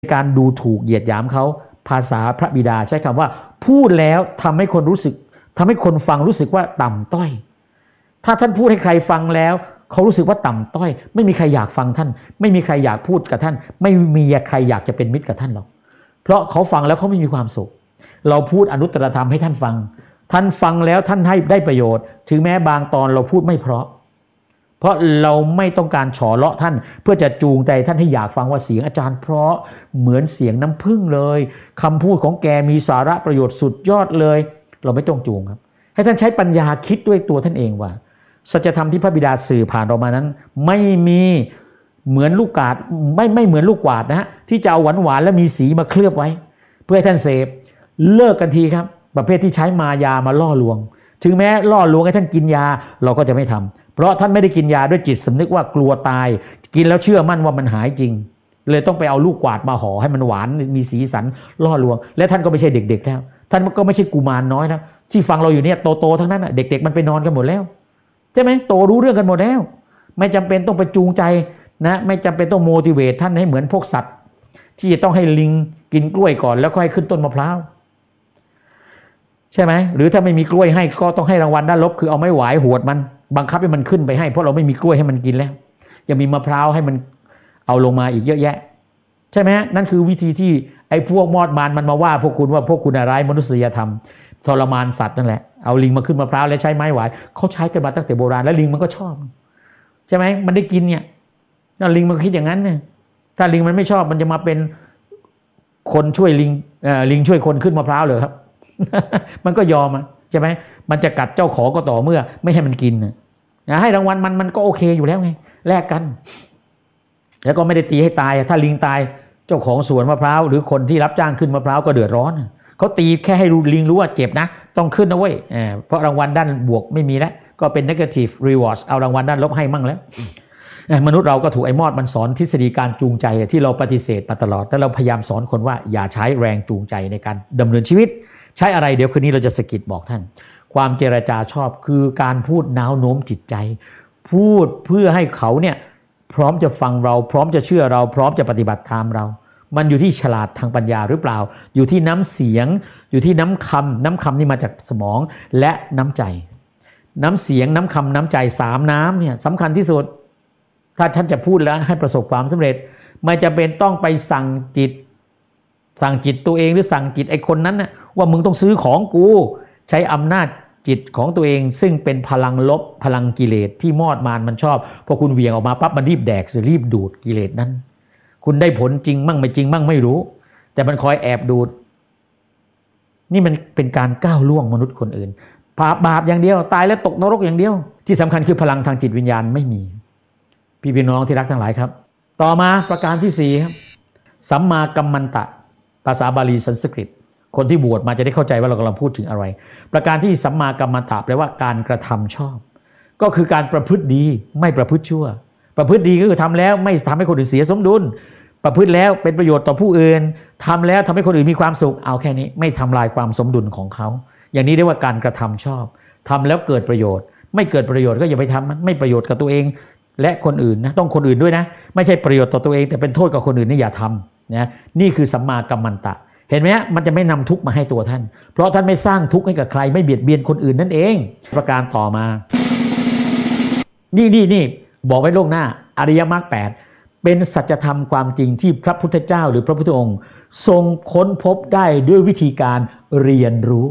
การดูถูกเหยียดหยามเขาภาษาพระบิดาใช้คำว่าพูดแล้วทำให้คนรู้สึกทำให้คนฟังรู้สึกว่าต่ำต้อยถ้าท่านพูดให้ใครฟังแล้วเขารู้สึกว่าต่ำต้อยไม่มีใครอยากฟังท่านไม่มีใครอยากพูดกับท่านไม่มีใครอยากจะเป็นมิตรกับท่านหรอกเพราะเขาฟังแล้วเขาไม่มีความสุขเราพูดอนุตตรธรรมให้ท่านฟังแล้วท่านให้ได้ประโยชน์ถึงแม้บางตอนเราพูดไม่เพราะเราไม่ต้องการฉอเลาะท่านเพื่อจะจูงใจท่านให้อยากฟังว่าเสียงอาจารย์เพราะเหมือนเสียงน้ำผึ้งเลยคำพูดของแกมีสาระประโยชน์สุดยอดเลยเราไม่ต้องจูงครับให้ท่านใช้ปัญญาคิดด้วยตัวท่านเองว่าสัจธรรมที่พระบิดาสื่อผ่านเรามานั้นไม่มีเหมือนลูกกาดไม่เหมือนลูกกวาดนะฮะที่จะเอาหวานและมีสีมาเคลือบไว้เพื่อให้ท่านเสพเลิกกันทีครับประเภทที่ใช้มายามาล่อลวงถึงแม้ล่อลวงให้ท่านกินยาเราก็จะไม่ทำเพราะท่านไม่ได้กินยาด้วยจิตสำนึกว่ากลัวตายกินแล้วเชื่อมั่นว่ามันหายจริงเลยต้องไปเอาลูกกวาดมาห่อให้มันหวานมีสีสันล่อลวงและท่านก็ไม่ใช่เด็กๆแล้วท่านก็ไม่ใช่กุมารน้อยนะที่ฟังเราอยู่เนี่ยโตๆทั้งนั้นเด็กๆมันไปนอนกันหมดแล้วใช่ไหมโตรู้เรื่องกันหมดแล้วไม่จำเป็นต้องไปจูงใจนะไม่จำเป็นต้องโมทิเวตท่านให้เหมือนพวกสัตว์ที่จะต้องให้ลิงกินกล้วยก่อนแล้วค่อยขึ้นต้นมะพร้าวใช่ไหมหรือถ้าไม่มีกล้วยให้ก็ต้องให้รางวัลด้านลบคือเอาไม้หวายหวดมันบังคับให้มันขึ้นไปให้เพราะเราไม่มีกล้วยให้มันกินแล้วยังมีมะพร้าวให้มันเอาลงมาอีกเยอะแยะใช่ไหมนั่นคือวิธีที่ไอ้พวกมอดมารมันมาว่าพวกคุณว่าพวกคุณอะไรมนุษยธรรมทรมานสัตว์นั่นแหละเอาลิงมาขึ้นมะพร้าวแล้วใช้ไม้หวายเขาใช้กันมาตั้งแต่โบราณแล้วลิงมันก็ชอบใช่ไหมมันได้กินเนี่ยแล้วลิงมันคิดอย่างนั้นเนี่ยถ้าลิงมันไม่ชอบมันจะมาเป็นคนช่วยลิงช่วยคนขึ้นมะพร้าวเลยครับ มันก็ยอมใช่ไหมมันจะกัดเจ้าของก็ต่อเมื่อไม่ให้มันกินนะให้รางวัลมันก็โอเคอยู่แล้วไงแลกกันแล้วก็ไม่ได้ตีให้ตายถ้าลิงตายเจ้าของสวนมะพร้าวหรือคนที่รับจ้างขึ้นมะพร้าวก็เดือดร้อนเขาตีแค่ให้ลิงรู้ว่าเจ็บนะต้องขึ้นนะเว้ยเพราะรางวัลด้านบวกไม่มีแล้วก็เป็น negative reward เอารางวัลด้านลบให้มั่งแล้วมนุษย์เราก็ถูกไอ้มอดมันสอนทฤษฎีการจูงใจที่เราปฏิเสธมาตลอดแล้วเราพยายามสอนคนว่าอย่าใช้แรงจูงใจในการดำเนินชีวิตใช้อะไรเดี๋ยวคืนนี้เราจะสะกิดบอกท่านความเจรจาชอบคือการพูดน้าวโน้มจิตใจพูดเพื่อให้เขาเนี่ยพร้อมจะฟังเราพร้อมจะเชื่อเราพร้อมจะปฏิบัติตามเรามันอยู่ที่ฉลาดทางปัญญาหรือเปล่าอยู่ที่น้ำเสียงอยู่ที่น้ำคำนี่มาจากสมองและน้ำใจน้ำเสียงน้ำคำน้ำใจ3น้ำเนี่ยสำคัญที่สุดถ้าท่านจะพูดแล้วให้ประสบความสำเร็จไม่จำเป็นต้องไปสั่งจิตตัวเองหรือสั่งจิตไอ้คนนั้นนะว่ามึงต้องซื้อของกูใช้อำนาจจิตของตัวเองซึ่งเป็นพลังลบพลังกิเลสที่มอดมารมันชอบพอคุณเหวี่ยงออกมาปั๊บมันรีบแดกรีบดูดกิเลสนั้นคุณได้ผลจริงมั่งไม่จริงมั่งไม่รู้แต่มันคอยแอบดูดนี่มันเป็นการก้าวล่วงมนุษย์คนอื่นบาปอย่างเดียวตายแล้วตกนรกอย่างเดียวที่สำคัญคือพลังทางจิตวิญญาณไม่มีพี่น้องที่รักทั้งหลายครับต่อมาประการที่4ครับสัมมากัมมันตะภาษาบาลีสันสกฤตคนที่บวชมาจะได้เข้าใจว่าเรากำลังพูดถึงอะไรประการที่สัมมากัมมันตะแปลว่าการกระทำชอบก็คือการประพฤติดีไม่ประพฤติชั่วประพฤติดีก็คือทำแล้วไม่ทำให้คนอื่นเสียสมดุลประพฤติแล้วเป็นประโยชน์ต่อผู้อื่นทำแล้วทำให้คนอื่นมีความสุขเอาแค่นี้ไม่ทำลายความสมดุลของเขาอย่างนี้เรียกว่าการกระทำชอบทำแล้วเกิดประโยชน์ไม่เกิดประโยชน์ก็อย่าไปทำมันไม่ประโยชน์กับตัวเองและคนอื่นนะต้องคนอื่นด้วยนะไม่ใช่ประโยชน์ต่อตัวเองแต่เป็นโทษกับคนอื่นนี่อย่าทำนะนี่คือสัมมากัมมันตะเห็นไหมฮะมันจะไม่นำทุกข์มาให้ตัวท่านเพราะท่านไม่สร้างทุกข์ให้กับใครไม่เบียดเบียนคนอื่นนั่นเองประการต่อมานี่บอกไว้ล่วงหน้าอริยมรรค8เป็นสัจธรรมความจริงที่พระพุทธเจ้าหรือพระพุทธองค์ทรงค้นพบได้ด้วยวิธีการเรียนรู้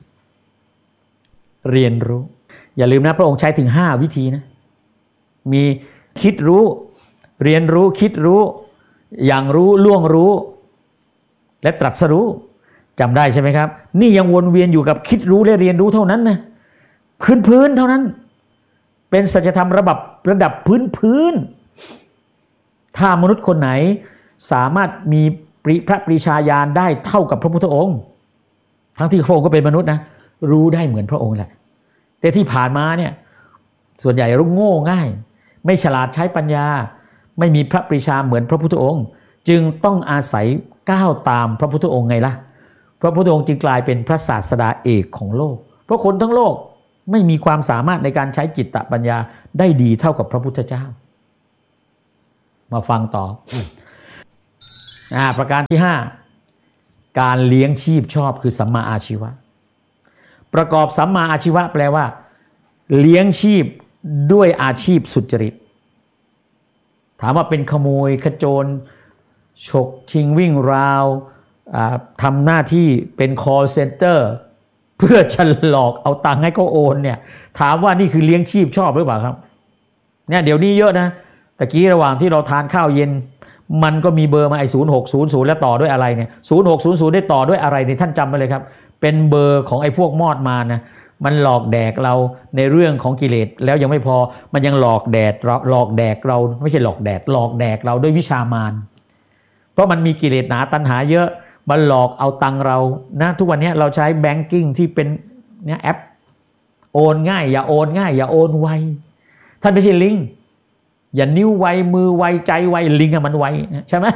อย่าลืมนะพระองค์ใช้ถึง5วิธีนะมีคิดรู้เรียนรู้คิดรู้อย่างรู้ล่วงรู้และตรัสรู้จำได้ใช่ไหมครับนี่ยังวนเวียนอยู่กับคิดรู้และเรียนรู้เท่านั้นนะพื้นเท่านั้นเป็นสัจธรรมระดับพื้นถ้ามนุษย์คนไหนสามารถมีพระปรีชาญาณได้เท่ากับพระพุทธองค์ทั้งที่พระองค์ก็เป็นมนุษย์นะรู้ได้เหมือนพระองค์แหละแต่ที่ผ่านมาเนี่ยส่วนใหญ่รู้โง่ง่ายไม่ฉลาดใช้ปัญญาไม่มีพระปรีชาเหมือนพระพุทธองค์จึงต้องอาศัยก้าวตามพระพุทธองค์ไงล่ะพระพุทธองค์จึงกลายเป็นพระศาสดาเอกของโลกเพราะคนทั้งโลกไม่มีความสามารถในการใช้จิตตปัญญาได้ดีเท่ากับพระพุทธเจ้ามาฟังต่อประการที่5การเลี้ยงชีพชอบคือสัมมาอาชีวะประกอบสัมมาอาชีวะแปลว่าเลี้ยงชีพด้วยอาชีพสุจริตถามว่าเป็นขโมยขโจรฉกชิงวิ่งราวทำหน้าที่เป็น call center เพื่อจะหลอกเอาตังค์ให้เขาโอนเนี่ยถามว่านี่คือเลี้ยงชีพชอบหรือเปล่าครับเนี่ยเดี๋ยวนี้เยอะนะตะกี้ระหว่างที่เราทานข้าวเย็นมันก็มีเบอร์มาไอ้0600แล้วต่อด้วยอะไรเนี่ย0600ได้ต่อด้วยอะไรเนี่ยท่านจำไปเลยครับเป็นเบอร์ของไอ้พวกมอดมานะมันหลอกแดกเราในเรื่องของกิเลสแล้วยังไม่พอมันยังหลอกแดกเราไม่ใช่หลอกแดกเราด้วยวิชามารเพราะมันมีกิเลสหนาตัณหาเยอะมันหลอกเอาตังเรานะทุกวันนี้เราใช้แบงกิ้งที่เป็นเนี่ยแอปโอนง่ายอย่าโอนง่ายอย่าโอนไวท่านไม่ใช่ลิงอย่านิ้วไวมือไวใจไวลิงอะมันไวใช่ไหม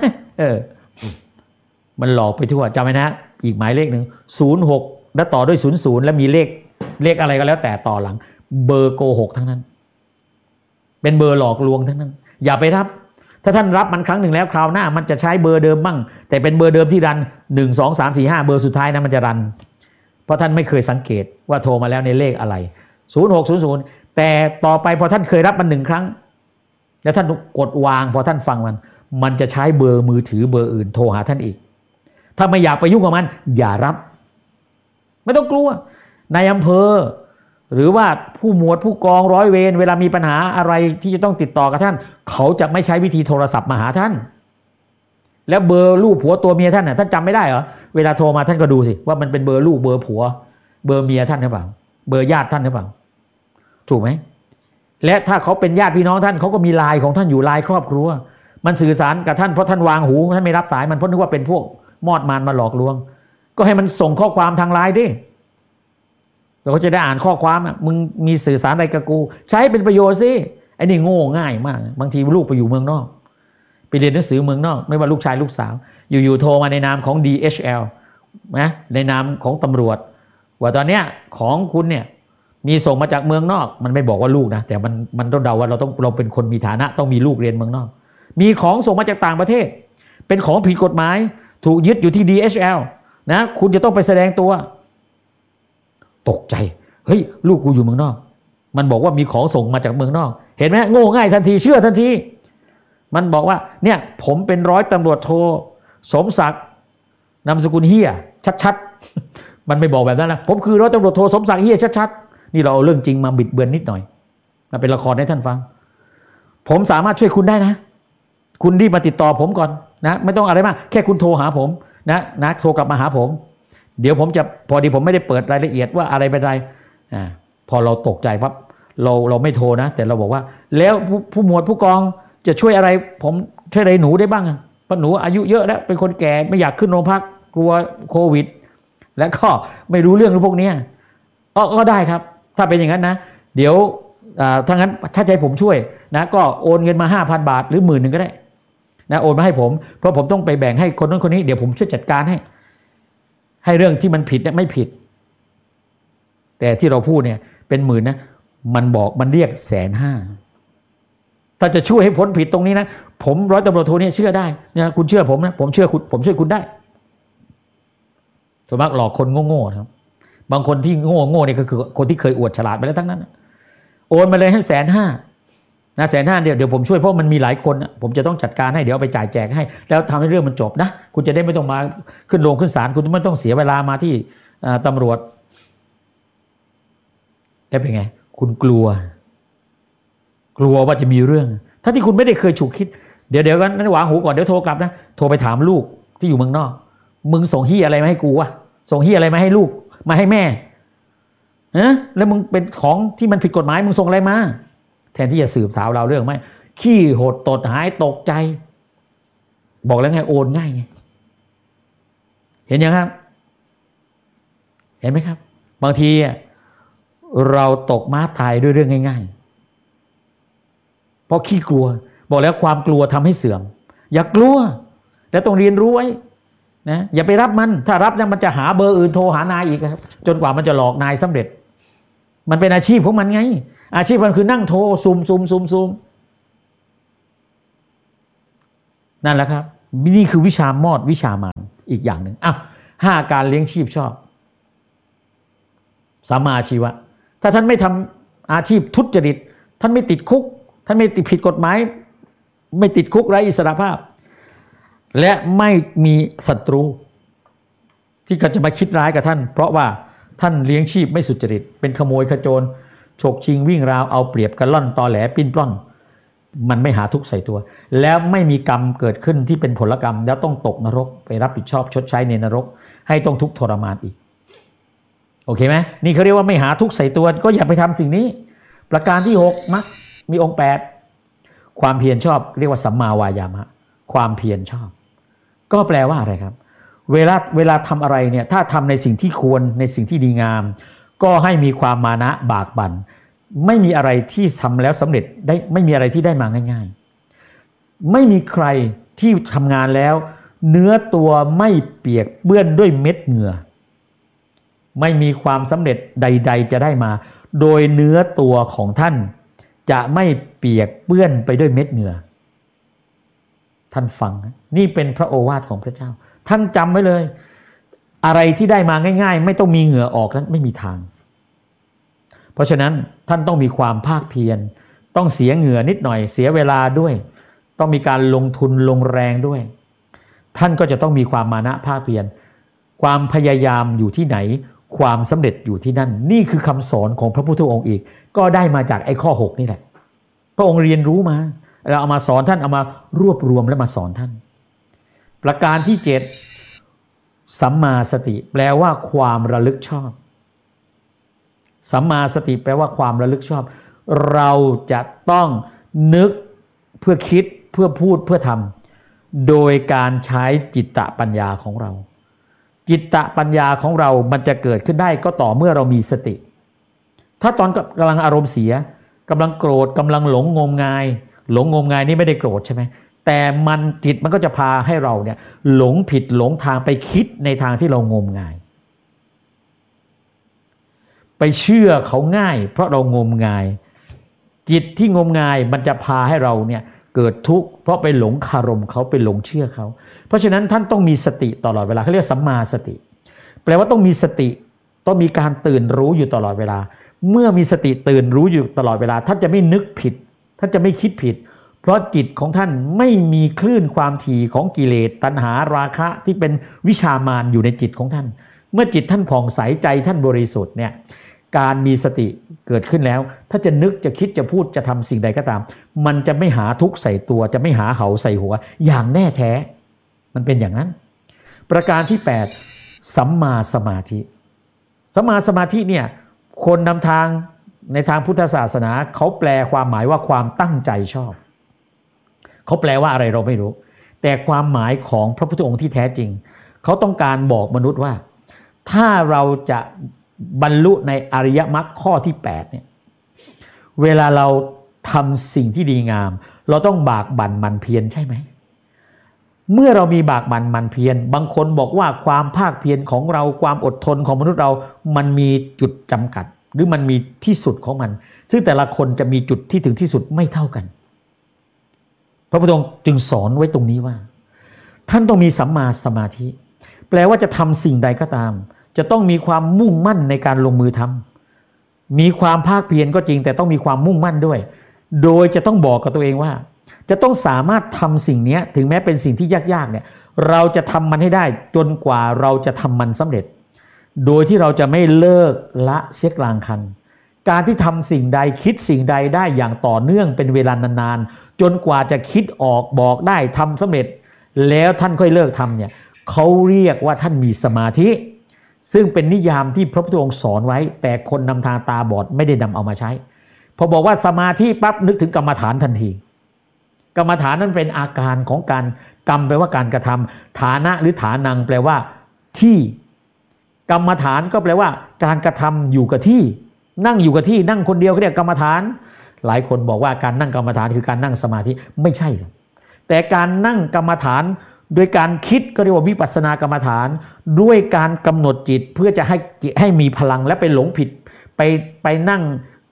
มันหลอกไปทั่วจำไว้นะอีกหมายเลขหนึ่ง06แล้วต่อด้วย00แล้วมีเลขอะไรก็แล้วแต่ต่อหลังเบอร์โกหกทั้งนั้นเป็นเบอร์หลอกลวงทั้งนั้นอย่าไปรับถ้าท่านรับมันครั้งหนึ่งแล้วคราวหน้ามันจะใช้เบอร์เดิมบ้างแต่เป็นเบอร์เดิมที่รัน1 2 3 4 5เบอร์สุดท้ายนะมันจะรันเพราะท่านไม่เคยสังเกตว่าโทรมาแล้วในเลขอะไร0600แต่ต่อไปพอท่านเคยรับมัน1ครั้งแล้วท่านกดวางพอท่านฟังมันจะใช้เบอร์มือถือเบอร์อื่นโทรหาท่านอีกถ้าไม่อยากไปยุ่งกับมันอย่ารับไม่ต้องกลัวในอำเภอหรือว่าผู้หมวดผู้กองร้อยเวรเวลามีปัญหาอะไรที่จะต้องติดต่อกับท่านเขาจะไม่ใช้วิธีโทรศัพท์มาหาท่านแล้วเบอร์ลูกผัวตัวเมียท่านน่ะท่านจำไม่ได้เหรอเวลาโทรมาท่านก็ดูสิว่ามันเป็นเบอร์ลูกเบอร์ผัวเบอร์เมียท่านหรือเปล่าเบอร์ญาติท่านหรือเปล่าถูกไหมและถ้าเขาเป็นญาติพี่น้องท่านเขาก็มีไลน์ของท่านอยู่ไลน์ครอบครัวมันสื่อสารกับท่านเพราะท่านวางหูท่านไม่รับสายมันเพราะนึกว่าเป็นพวกมอดมารมาหลอกลวงก็ให้มันส่งข้อความทางไลน์ดิเราก็จะได้อ่านข้อความมึงมีสื่อสารอะไรกับกูใช้เป็นประโยชน์สิไอ้นี่โง่ง่ายมากบางทีลูกไปอยู่เมืองนอกไปเรียนหนังสือเมืองนอกไม่ว่าลูกชายลูกสาวอยู่ๆโทรมาในนามของ DHL นะในนามของตำรวจว่าตอนเนี้ยของคุณเนี่ยมีส่งมาจากเมืองนอกมันไม่บอกว่าลูกนะแต่มันต้องเดาว่าเราเป็นคนมีฐานะต้องมีลูกเรียนเมืองนอกมีของส่งมาจากต่างประเทศเป็นของผิดกฎหมายถูกยึดอยู่ที่ DHL นะคุณจะต้องไปแสดงตัวตกใจเฮ้ยลูกกูอยู่เมืองนอกมันบอกว่ามีของส่งมาจากเมืองนอกเห็นไหมโง่ง่ายทันทีเชื่อทันทีมันบอกว่าเนี่ยผมเป็นร้อยตำรวจโทสมศักดิ์นามสกุลเฮียชัดๆมันไม่บอกแบบนั้นนะผมคือร้อยตำรวจโทสมศักดิ์เฮียชัดๆนี่เราเอาเรื่องจริงมาบิดเบือนนิดหน่อยมาเป็นละครให้ท่านฟังผมสามารถช่วยคุณได้นะคุณรีบมาติดต่อผมก่อนนะไม่ต้องอะไรมากแค่คุณโทรหาผมนะโทรกลับมาหาผมเดี๋ยวผมจะพอดีผมไม่ได้เปิดรายละเอียดว่าอะไรเป็นไรพอเราตกใจปั๊บเราไม่โทรนะแต่เราบอกว่าแล้วผู้หมวดผู้กองจะช่วยอะไรผมช่วยอะไรหนูได้บ้างเพราะหนูอายุเยอะแล้วเป็นคนแก่ไม่อยากขึ้นโรงพักกลัวโควิดและก็ไม่รู้เรื่องพวกนี้ก็ได้ครับถ้าเป็นอย่างนั้นนะเดี๋ยวถ้างั้นถ้าใจผมช่วยนะก็โอนเงินมา 5,000 บาทหรือ10,000ก็ได้นะโอนมาให้ผมเพราะผมต้องไปแบ่งให้คนนั้นคนนี้เดี๋ยวผมช่วยจัดการให้เรื่องที่มันผิดเนี่ยไม่ผิดแต่ที่เราพูดเนี่ยเป็น10,000นะมันเรียก150,000ถ้าจะช่วยให้พ้นผิดตรงนี้นะผมร้อยตำรวจโทเนี่ยเชื่อได้นะคุณเชื่อผมนะผมเชื่อคุณผมช่วยคุณได้ส่วนมากหลอกคนโง่ๆครับบางคนที่โง่เนี่ยก็คือคนที่เคยอวดฉลาดไปแล้วทั้งนั้นโอนมาเลยให้150,000นะ150,000เดี๋ยวผมช่วยเพราะมันมีหลายคนผมจะต้องจัดการให้เดี๋ยวเอาไปจ่ายแจกให้แล้วทำให้เรื่องมันจบนะคุณจะได้ไม่ต้องมาขึ้นโรงขึ้นศาลคุณไม่ต้องเสียเวลามาที่ตำรวจแล้วเป็นไงคุณกลัวว่าจะมีเรื่องถ้าที่คุณไม่ได้เคยฉุกคิดเดี๋ยวกันนั้นวางหูก่อนเดี๋ยวโทรกลับนะโทรไปถามลูกที่อยู่เมืองนอกมึงส่งเหี้ยอะไรมาให้กูวะส่งเหี้ยอะไรมาให้ลูกมาให้แม่แล้วมึงเป็นของที่มันผิดกฎหมายมึงส่งอะไรมาแทนที่จะสืบสาวเราเรื่องไม่ขี้โหดตดหายตกใจบอกแล้วไงโอนง่ายไงเห็นยังครับเห็นไหมครับบางทีเราตกม้าตายด้วยเรื่องง่ายๆเพราะขี้กลัวบอกแล้วความกลัวทำให้เสื่อมอย่ากลัวแล้วต้องเรียนรู้ไว้นะอย่าไปรับมันถ้ารับเนี่ยมันจะหาเบอร์อื่นโทรหานายอีกครับจนกว่ามันจะหลอกนายสำเร็จมันเป็นอาชีพของมันไงอาชีพมันคือนั่งโทรซูมนั่นแหละครับนี่คือวิชามอดวิชามานอีกอย่างหนึ่ง5การเลี้ยงชีพชอบสัมมาอาชีวะถ้าท่านไม่ทำอาชีพทุจริตท่านไม่ติดคุกท่านไม่ติดผิดกฎหมายไม่ติดคุกไร้อิสรภาพและไม่มีศัตรูที่ก็จะมาคิดร้ายกับท่านเพราะว่าท่านเลี้ยงชีพไม่สุจริตเป็นขโมยขโจรฉกชิงวิ่งราวเอาเปรียบกระล่อนตอแหลปิ้นปล้อนมันไม่หาทุกข์ใส่ตัวแล้วไม่มีกรรมเกิดขึ้นที่เป็นผลกรรมแล้วต้องตกนรกไปรับผิดชอบชดใช้ในนรกให้ต้องทุกข์ทรมานอีกโอเคไหมนี่เขาเรียกว่าไม่หาทุกข์ใส่ตัวก็อย่าไปทำสิ่งนี้ประการที่6มักมีองค์8ความเพียรชอบเรียกว่าสัมมาวายามะความเพียรชอบก็แปลว่าอะไรครับเวลาทำอะไรเนี่ยถ้าทำในสิ่งที่ควรในสิ่งที่ดีงามก็ให้มีความมานะบากบั่นไม่มีอะไรที่ทำแล้วสำเร็จได้ไม่มีอะไรที่ได้มาง่ายๆไม่มีใครที่ทำงานแล้วเนื้อตัวไม่เปียกเปื้อนด้วยเม็ดเหงื่อไม่มีความสำเร็จใดๆจะได้มาโดยเนื้อตัวของท่านจะไม่เปียกเปื้อนไปด้วยเม็ดเหงื่อท่านฟังนี่เป็นพระโอวาทของพระเจ้าท่านจำไว้เลยอะไรที่ได้มาง่ายๆไม่ต้องมีเหงื่อออกนั้นไม่มีทางเพราะฉะนั้นท่านต้องมีความภาคเพียรต้องเสียเหงื่อนิดหน่อยเสียเวลาด้วยต้องมีการลงทุนลงแรงด้วยท่านก็จะต้องมีความมานะภาคเพียรความพยายามอยู่ที่ไหนความสำเร็จอยู่ที่นั่นนี่คือคำสอนของพระพุทธองค์อีกก็ได้มาจากไอ้ข้อ6นี่แหละพระองค์เรียนรู้มาเราเอามาสอนท่านเอามารวบรวมและมาสอนท่านประการที่7สัมมาสติแปลว่าความระลึกชอบสัมมาสติแปลว่าความระลึกชอบเราจะต้องนึกเพื่อคิดเพื่อพูดเพื่อทำโดยการใช้จิตตปัญญาของเราจิตตปัญญาของเรามันจะเกิดขึ้นได้ก็ต่อเมื่อเรามีสติถ้าตอนกำลังอารมณ์เสียกำลังโกรธกำลังหลงงมงายนี่ไม่ได้โกรธใช่ไหมแต่มันจิตมันก็จะพาให้เราเนี่ยหลงผิดหลงทางไปคิดในทางที่เรางมงายไปเชื่อเขาง่ายเพราะเรางมงายจิตที่งมงายมันจะพาให้เราเนี่ยเกิดทุกข์เพราะไปหลงคารมเขาไปหลงเชื่อเขาเพราะฉะนั้นท่านต้องมีสติตลอดเวลาเขาเรียกสัมมาสติแปลว่าต้องมีสติต้องมีการตื่นรู้อยู่ตลอดเวลาเมื่อมีสติตื่นรู้อยู่ตลอดเวลาท่านจะไม่นึกผิดท่านจะไม่คิดผิดเพราะจิตของท่านไม่มีคลื่นความถี่ของกิเลสตัณหาราคะที่เป็นวิชามารอยู่ในจิตของท่านเมื่อจิตท่านผ่องใสใจท่านบริสุทธิ์เนี่ยการมีสติเกิดขึ้นแล้วถ้าจะนึกจะคิดจะพูดจะทำสิ่งใดก็ตามมันจะไม่หาทุกข์ใส่ตัวจะไม่หาเหาใส่หัวอย่างแน่แท้มันเป็นอย่างนั้นประการที่8สัมมาสมาธิสัมมาสมาธิเนี่ยคนนำทางในทางพุทธศาสนาเขาแปลความหมายว่าความตั้งใจชอบเขาแปลว่าอะไรเราไม่รู้แต่ความหมายของพระพุทธองค์ที่แท้จริงเขาต้องการบอกมนุษย์ว่าถ้าเราจะบรรลุในอริยมรรคข้อที่8เนี่ยเวลาเราทำสิ่งที่ดีงามเราต้องบากบั่นหมั่นเพียรใช่ไหมเมื่อเรามีบากบั่นหมั่นเพียรบางคนบอกว่าความภาคเพียรของเราความอดทนของมนุษย์เรามันมีจุดจำกัดหรือมันมีที่สุดของมันซึ่งแต่ละคนจะมีจุดที่ถึงที่สุดไม่เท่ากันพระพุทธองค์จึงสอนไว้ตรงนี้ว่าท่านต้องมีสัมมาสมาธิแปลว่าจะทำสิ่งใดก็ตามจะต้องมีความมุ่งมั่นในการลงมือทำมีความภาคเพียรก็จริงแต่ต้องมีความมุ่งมั่นด้วยโดยจะต้องบอกกับตัวเองว่าจะต้องสามารถทำสิ่งนี้ถึงแม้เป็นสิ่งที่ยากๆเนี่ยเราจะทำมันให้ได้จนกว่าเราจะทำมันสำเร็จโดยที่เราจะไม่เลิกละเสียกลางคันการที่ทำสิ่งใดคิดสิ่งใดได้อย่างต่อเนื่องเป็นเวลานานๆจนกว่าจะคิดออกบอกได้ทำสำเร็จแล้วท่านค่อยเลิกทำเนี่ยเขาเรียกว่าท่านมีสมาธิซึ่งเป็นนิยามที่พระพุทธองค์สอนไว้แต่คนนำทางตาบอดไม่ได้นำเอามาใช้พอบอกว่าสมาธิปั๊บนึกถึงกรรมฐานทันทีกรรมฐานนั้นเป็นอาการของการกรรมแปลว่าการกระทำฐานะหรือฐานังแปลว่าที่กรรมฐานก็แปลว่าการกระทำอยู่กับที่นั่งอยู่กับที่นั่งคนเดียวเขาเรียกกรรมฐานหลายคนบอกว่าการนั่งกรรมฐานคือการนั่งสมาธิไม่ใช่แต่การนั่งกรรมฐานโดยการคิดก็เรียกว่าวิปัสสนากรรมฐานด้วยการกำหนดจิตเพื่อจะให้มีพลังและไปหลงผิดไปนั่ง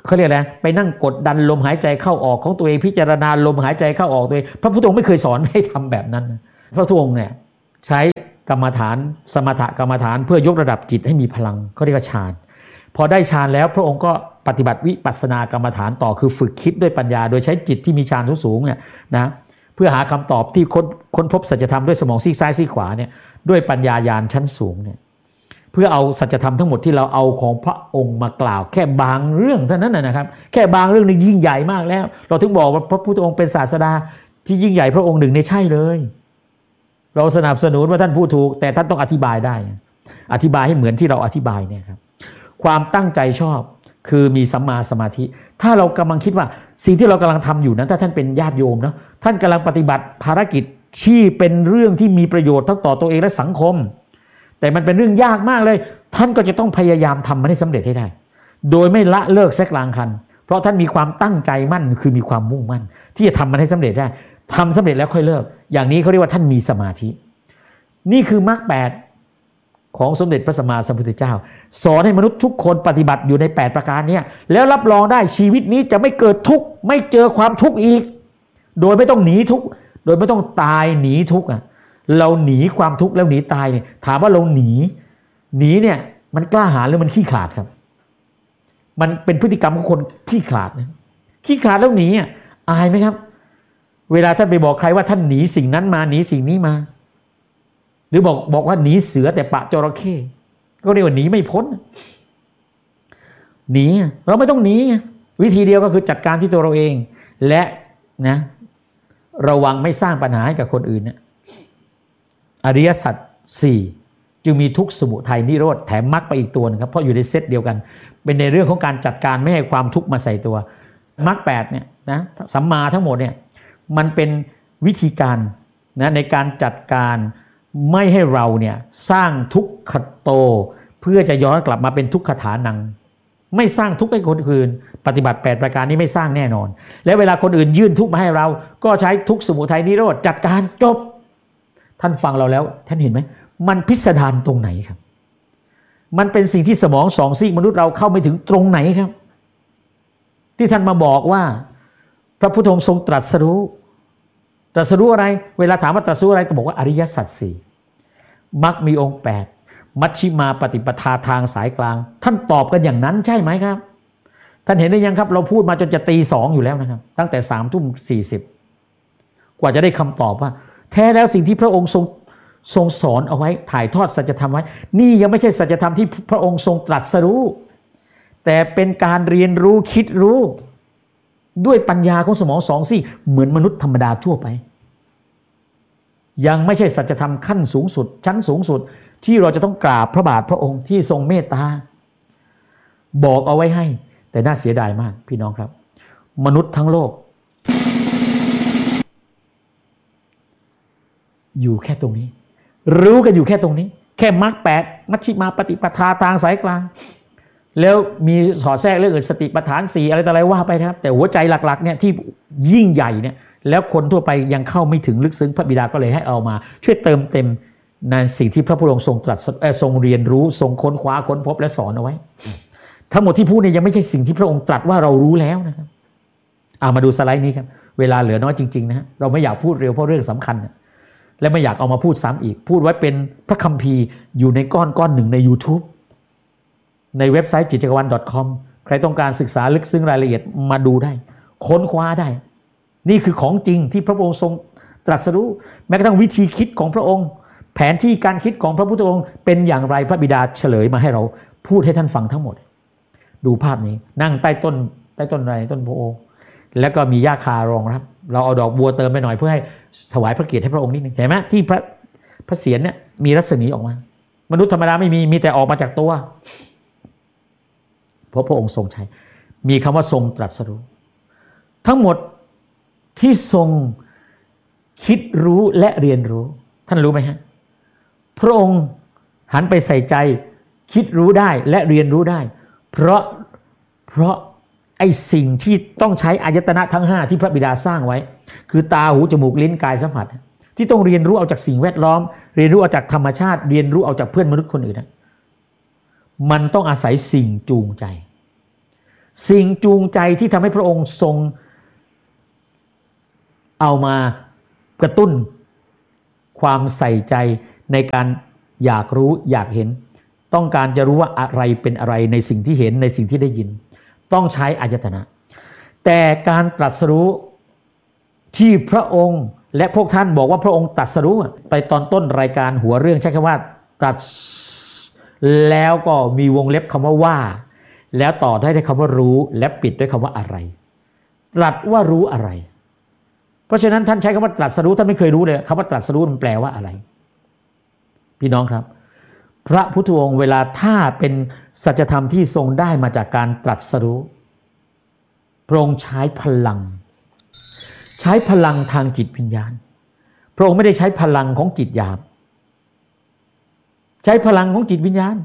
เขาเรียกอะไรไปนั่งกดดันลมหายใจเข้าออกของตัวเองพิจารณาลมหายใจเข้าออกตัวเองพระพุทธองค์ไม่เคยสอนให้ทำแบบนั้นพระพุทธองค์เนี่ยใช้กรรมฐานสมถกรรมฐานเพื่อยกระดับจิตให้มีพลังเขาเรียกว่าฌานพอได้ฌานแล้วพระองค์ก็ปฏิบัติวิปัสสนากรรมฐานต่อคือฝึกคิดด้วยปัญญาโดยใช้จิตที่มีฌานสูงเนี่ยนะเพื่อหาคำตอบที่ค้นพบสัจธรรมด้วยสมองซีกซ้ายซีกขวาเนี่ยด้วยปัญญาญาณชั้นสูงเนี่ยเพื่อเอาสัจธรรมทั้งหมดที่เราเอาของพระองค์มากล่าวแค่บางเรื่องเท่านั้นนะครับแค่บางเรื่องนี่ยิ่งใหญ่มากแล้วเราถึงบอกว่าพระพุทธองค์เป็นศาสดาที่ยิ่งใหญ่พระองค์หนึ่งเนี่ยใช่เลยเราสนับสนุนว่าท่านพูดถูกแต่ท่านต้องอธิบายได้อธิบายให้เหมือนที่เราอธิบายเนี่ยครับความตั้งใจชอบคือมีสัมมาสมาธิถ้าเรากำลังคิดว่าสิ่งที่เรากำลังทำอยู่นั้นถ้าท่านเป็นญาติโยมเนาะท่านกำลังปฏิบัติภารกิจที่เป็นเรื่องที่มีประโยชน์ทั้งต่อตัวเองและสังคมแต่มันเป็นเรื่องยากมากเลยท่านก็จะต้องพยายามทำมันให้สำเร็จให้ได้โดยไม่ละเลิกแทรกลางคันเพราะท่านมีความตั้งใจมั่นคือมีความมุ่งมั่นที่จะทำมันให้สำเร็จได้ทำสำเร็จแล้วค่อยเลิกอย่างนี้เขาเรียกว่าท่านมีสมาธินี่คือมรรค8ของสมเด็จพระสัมมาสัมพุทธเจ้าสอนให้มนุษย์ทุกคนปฏิบัติอยู่ใน8ประการนี้แล้วรับรองได้ชีวิตนี้จะไม่เกิดทุกข์ไม่เจอความทุกข์อีกโดยไม่ต้องหนีทุกข์โดยไม่ต้องตายหนีทุกข์เราหนีความทุกข์แล้วหนีตายเนี่ยถามว่าเราหนีเนี่ยมันกล้าหาญหรือมันขี้ขลาดครับมันเป็นพฤติกรรมของคนขี้ขลาดนะขี้ขลาดแล้วหนีอายไหมครับเวลาท่านไปบอกใครว่าท่านหนีสิ่งนั้นมาหนีสิ่งนี้มาหรือบอกว่าหนีเสือแต่ปะจระเข้ก็เรียกว่าหนีไม่พ้นหนีเราไม่ต้องหนีวิธีเดียวก็คือจัดการที่ตัวเราเองและนะระวังไม่สร้างปัญหาให้กับคนอื่นเนี่ยอริยสัจ4จึงมีทุกข์สมุทัยนิโรธแถมมรรคไปอีกตัวนึงครับเพราะอยู่ในเซตเดียวกันเป็นในเรื่องของการจัดการไม่ให้ความทุกข์มาใส่ตัวมรรค8เนี่ยนะสัมมาทั้งหมดเนี่ยมันเป็นวิธีการนะในการจัดการไม่ให้เราเนี่ยสร้างทุกขโตเพื่อจะย้อนกลับมาเป็นทุกขฐานังไม่สร้างทุกข์ให้คนอื่นปฏิบัติ8ประการนี้ไม่สร้างแน่นอนและเวลาคนอื่นยื่นทุกข์มาให้เราก็ใช้ทุกข์สมุทัยนิโรธจัดการจบท่านฟังเราแล้วท่านเห็นไหมมันพิสดารตรงไหนครับมันเป็นสิ่งที่สมองสองซีกมนุษย์เราเข้าไม่ถึงตรงไหนครับที่ท่านมาบอกว่าพระพุทธองค์ทรงตรัสรู้อะไรเวลาถามว่าตรัสรู้อะไรก็บอกว่าอริยสัจ4มรรคมีองค์8มัชฌิมาปฏิปทาทางสายกลางท่านตอบกันอย่างนั้นใช่ไหมครับท่านเห็นหรือยังครับเราพูดมาจนจะตี2อยู่แล้วนะครับตั้งแต่3:40กว่าจะได้คำตอบว่าแท้แล้วสิ่งที่พระองค์ทรงสอนเอาไว้ถ่ายทอดสัจธรรมไว้นี่ยังไม่ใช่สัจธรรมที่พระองค์ทรงตรัสรู้แต่เป็นการเรียนรู้คิดรู้ด้วยปัญญาของสมองสองซี่เหมือนมนุษย์ธรรมดาทั่วไปยังไม่ใช่สัจธรรมขั้นสูงสุดชั้นสูงสุดที่เราจะต้องกราบพระบาทพระองค์ที่ทรงเมตตาบอกเอาไว้ให้แต่น่าเสียดายมากพี่น้องครับมนุษย์ทั้งโลกอยู่แค่ตรงนี้รู้กันอยู่แค่ตรงนี้แค่มรรค8มัชฌิมาปฏิปทาทางสายกลางแล้วมีสอดแทรกเรื่องอื่นสติปัฏฐาน4อะไรต่ออะไรว่าไปครับแต่หัวใจหลักๆเนี่ยที่ยิ่งใหญ่เนี่ยแล้วคนทั่วไปยังเข้าไม่ถึงลึกซึ้งพระบิดาก็เลยให้เอามาช่วยเติมเต็มในสิ่งที่พระพุทธองค์ทรงตรัสทรงเรียนรู้ทรงค้นคว้าค้นพบและสอนเอาไว้ทั้งหมดที่พูดเนี่ยยังไม่ใช่สิ่งที่พระองค์ตรัสว่าเรารู้แล้วนะครับมาดูสไลด์นี้ครับเวลาเหลือน้อยจริงๆนะฮะเราไม่อยากพูดเร็วเพราะเรื่องสำคัญและไม่อยากเอามาพูดซ้ำอีกพูดไว้เป็นพระคัมภีร์อยู่ในก้อนหนึ่งใน YouTube ในเว็บไซต์จิตจักรวาล .com ใครต้องการศึกษาลึกซึ้งรายละเอียดมาดูได้ค้นคว้าได้นี่คือของจริงที่พระองค์ทรงตรัสรู้แม้กระทั่งวิธีคิดของพระองค์แผนที่การคิดของพระพุทธองค์เป็นอย่างไรพระบิดาเฉลยมาให้เราพูดให้ท่านฟังทั้งหมดดูภาพนี้นั่งใต้ต้นอะไรต้นโพธิ์แล้วก็มีหญ้าคารองรับเราเอาดอกบัวเติมไปหน่อยเพื่อให้ถวายพระเกียรติให้พระองค์นิดนึงเห็นไหมที่พระเศียรเนี่ยมีรัศมีออกมามนุษย์ธรรมดาไม่มีแต่ออกมาจากตัวเพราะพระองค์ทรงใช้มีคำว่าทรงตรัสรู้ทั้งหมดที่ทรงคิดรู้และเรียนรู้ท่านรู้ไหมฮะพระองค์หันไปใส่ใจคิดรู้ได้และเรียนรู้ได้เพราะไอ้สิ่งที่ต้องใช้อายตนะทั้ง5ที่พระบิดาสร้างไว้คือตาหูจมูกลิ้นกายสัมผัสที่ต้องเรียนรู้เอาจากสิ่งแวดล้อมเรียนรู้เอาจากธรรมชาติเรียนรู้เอาจากเพื่อนมนุษย์คนอื่นมันต้องอาศัยสิ่งจูงใจสิ่งจูงใจที่ทำให้พระองค์ทรงเอามากระตุ้นความใส่ใจในการอยากรู้อยากเห็นต้องการจะรู้ว่าอะไรเป็นอะไรในสิ่งที่เห็นในสิ่งที่ได้ยินต้องใช้อายตนะแต่การตรัสรู้ที่พระองค์และพวกท่านบอกว่าพระองค์ตรัสรู้ไปตอนต้นรายการหัวเรื่องใช้คำว่าตรัสแล้วก็มีวงเล็บคำว่าแล้วต่อได้คำว่ารู้และปิดด้วยคำว่าอะไรตรัสว่ารู้อะไรเพราะฉะนั้นท่านใช้คำว่าตรัสรู้ท่านไม่เคยรู้เลยคำว่าตรัสรู้มันแปลว่าอะไรพี่น้องครับพระพุทธองค์เวลาถ้าเป็นสัจธรรมที่ทรงได้มาจากการตรัสรู้พระองค์ใช้พลังทางจิตวิญญาณพระองค์ไม่ได้ใช้พลังของจิตหยาบใช้พลังของจิตวิญญาณ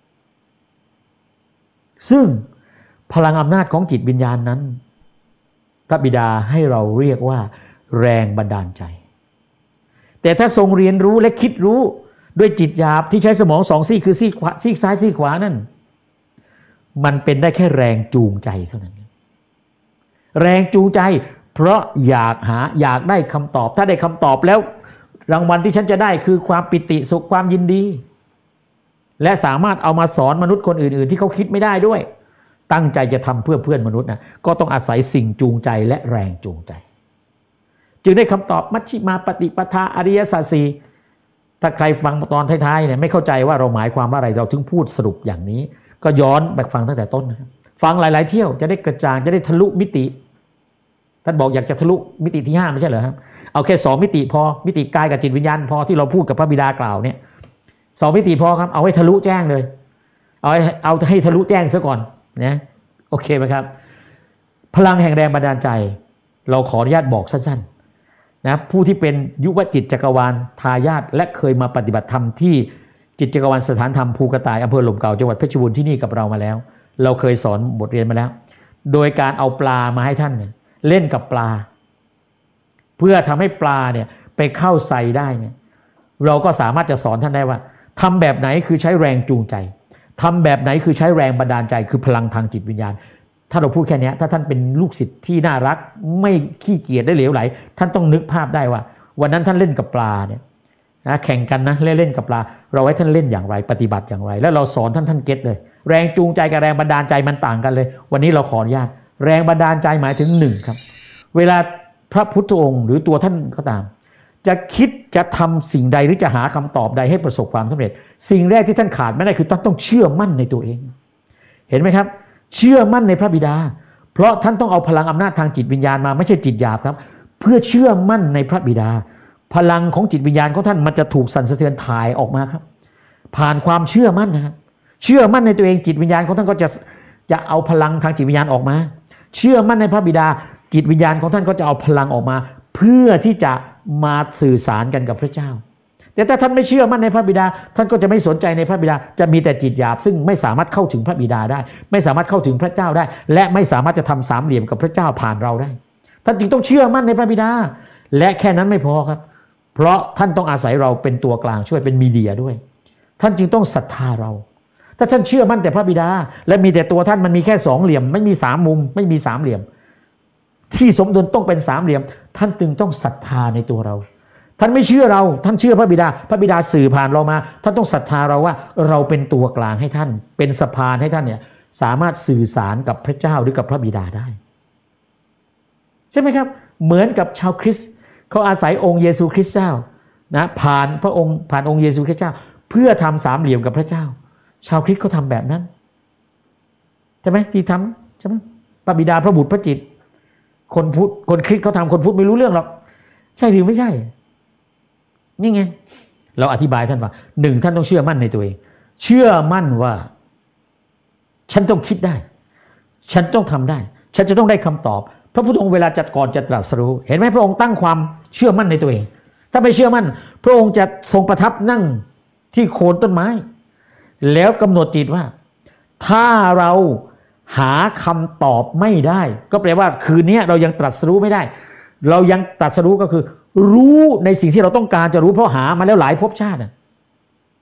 ซึ่งพลังอำนาจของจิตวิญญาณนั้นพระบิดาให้เราเรียกว่าแรงบันดาลใจแต่ถ้าทรงเรียนรู้และคิดรู้ด้วยจิตหยาบที่ใช้สมองสองซีกคือซีกซ้ายซีกขวานั่นมันเป็นได้แค่แรงจูงใจเท่านั้นแรงจูงใจเพราะอยากได้คำตอบถ้าได้คำตอบแล้วรางวัลที่ฉันจะได้คือความปิติสุขความยินดีและสามารถเอามาสอนมนุษย์คนอื่นๆที่เขาคิดไม่ได้ด้วยตั้งใจจะทำเพื่อเพื่อนมนุษย์นะก็ต้องอาศัยสิ่งจูงใจและแรงจูงใจจึงได้คำตอบมัชฌิมาปฏิปทาอริยสัจสี่ถ้าใครฟังตอนท้ายๆเนี่ยไม่เข้าใจว่าเราหมายความว่าอะไรเราถึงพูดสรุปอย่างนี้ก็ย้อนไปฟังตั้งแต่ต้นนะครับฟังหลายๆเที่ยวจะได้กระจ่างจะได้ทะลุมิติท่านบอกอยากจะทะลุมิติที่5ไม่ใช่เหรอครับเอาแค่2มิติพอมิติกายกับจิตวิญญาณพอที่เราพูดกับพระบิดากล่าวเนี่ย2มิติพอครับเอาให้ทะลุแจ้งเลยเอาให้ทะลุแจ้งซะก่อนนะโอเคไหมครับพลังแห่งแรงบันดาลใจเราขออนุญาตบอกสั้นๆนะผู้ที่เป็นยุวจิตจักรวาลทายาทและเคยมาปฏิบัติธรรมที่จิตจักรวาลสถานธรรมภูกระต่ายอำเภอหล่มเก่าจังหวัดเพชรบูรณ์ที่นี่กับเรามาแล้วเราเคยสอนบทเรียนมาแล้วโดยการเอาปลามาให้ท่านเนี่ยเล่นกับปลาเพื่อทำให้ปลาเนี่ยไปเข้าใส่ได้เนี่ยเราก็สามารถจะสอนท่านได้ว่าทำแบบไหนคือใช้แรงจูงใจทำแบบไหนคือใช้แรงบันดาลใจคือพลังทางจิตวิญญาณถ้าเราพูดแค่นี้ถ้าท่านเป็นลูกศิษย์ที่น่ารักไม่ขี้เกียจได้เหลวไหลท่านต้องนึกภาพได้ว่าวันนั้นท่านเล่นกับปลาเนี่ยนะแข่งกันนะเล่นกับปลาเราให้ท่านเล่นอย่างไรปฏิบัติอย่างไรแล้วเราสอนท่านเก็ตเลยแรงจูงใจกับแรงบันดาลใจมันต่างกันเลยวันนี้เราขออนุญาตแรงบันดาลใจหมายถึง1ครับเวลาพระพุทธองค์หรือตัวท่านก็ตามจะคิดจะทำสิ่งใดหรือจะหาคำตอบใดให้ประสบความสำเร็จสิ่งแรกที่ท่านขาดไม่ได้คือต้องเชื่อมั่นในตัวเองเห็นไหมครับเชื่อมั่นในพระบิดาเพราะท่านต้องเอาพลังอำนาจทางจิตวิญญาณมาไม่ใช่จิตหยาบครับเพื่อเชื่อมั่นในพระบิดาพลังของจิตวิญญาณของท่านมันจะถูกสั่นสะเทือนถ่ายออกมาครับผ่านความเชื่อมั่นนะครับเชื่อมั่นในตัวเองจิตวิญญาณของท่านก็จะเอาพลังทางจิตวิญญาณออกมาเชื่อมั่นในพระบิดาจิตวิญญาณของท่านก็จะเอาพลังออกมาเพื่อที่จะมาสื่อสารกันกับพระเจ้าแต่ถ้าท่านไม่เชื่อมั่นในพระบิดาท่านก็จะไม่สนใจในพระบิดาจะมีแต่จิตหยาบซึ่งไม่สามารถเข้าถึงพระบิดาได้ไม่สามารถเข้าถึงพระเจ้าได้และไม่สามารถจะทำสามเหลี่ยมกับพระเจ้าผ่านเราได้ท่านจึงต้องเชื่อมั่นในพระบิดาและแค่นั้นไม่พอครับเพราะท่านต้องอาศัยเราเป็นตัวกลางช่วยเป็นมีเดียด้วยท่านจึงต้องศรัทธาเราถ้าท่านเชื่อมั่นแต่พระบิดาและมีแต่ตัวท่านมันมีแค่2เหลี่ยมไม่มี3มุมไม่มี3เหลี่ยมที่สมดุลต้องเป็น3เหลี่ยมท่านจึงต้องศรัทธาในตัวเราท่านไม่เชื่อเราท่านเชื่อพระบิดาพระบิดาสื่อผ่านเรามาท่านต้องศรัทธาเราว่าเราเป็นตัวกลางให้ท่านเป็นสะพานให้ท่านเนี่ยสามารถสื่อสารกับพระเจ้าหรือกับพระบิดาได้ใช่ไหมครับเหมือนกับชาวคริสต์เขาอาศัยองค์เยซูคริสต์เจ้านะผ่านพระองค์ผ่านองค์เยซูคริสต์เจ้าเพื่อทำสามเหลี่ยมกับพระเจ้าชาวคริสต์เขาทำแบบนั้นใช่ไหมที่ทำใช่ไหมพระบิดาพระบุตรพระจิตคนพุทธคนคริสต์เขาทำคนพุทธไม่รู้เรื่องหรอกใช่หรือไม่ใช่นี่ไงเราอธิบายท่านว่า1ท่านต้องเชื่อมั่นในตัวเองเชื่อมั่นว่าฉันต้องคิดได้ฉันต้องทำได้ฉันจะต้องได้คำตอบพระพุทธองค์เวลาจัดก่อนจะตรัสรู้เห็นไหมพระองค์ตั้งความเชื่อมั่นในตัวเองถ้าไม่เชื่อมั่นพระองค์จะทรงประทับนั่งที่โคนต้นไม้แล้วกำหนดจิตว่าถ้าเราหาคำตอบไม่ได้ก็แปลว่าคืนนี้เรายังตรัสรู้ไม่ได้เรายังตรัสรู้ก็คือรู้ในสิ่งที่เราต้องการจะรู้เพราะหามาแล้วหลายภพชาติ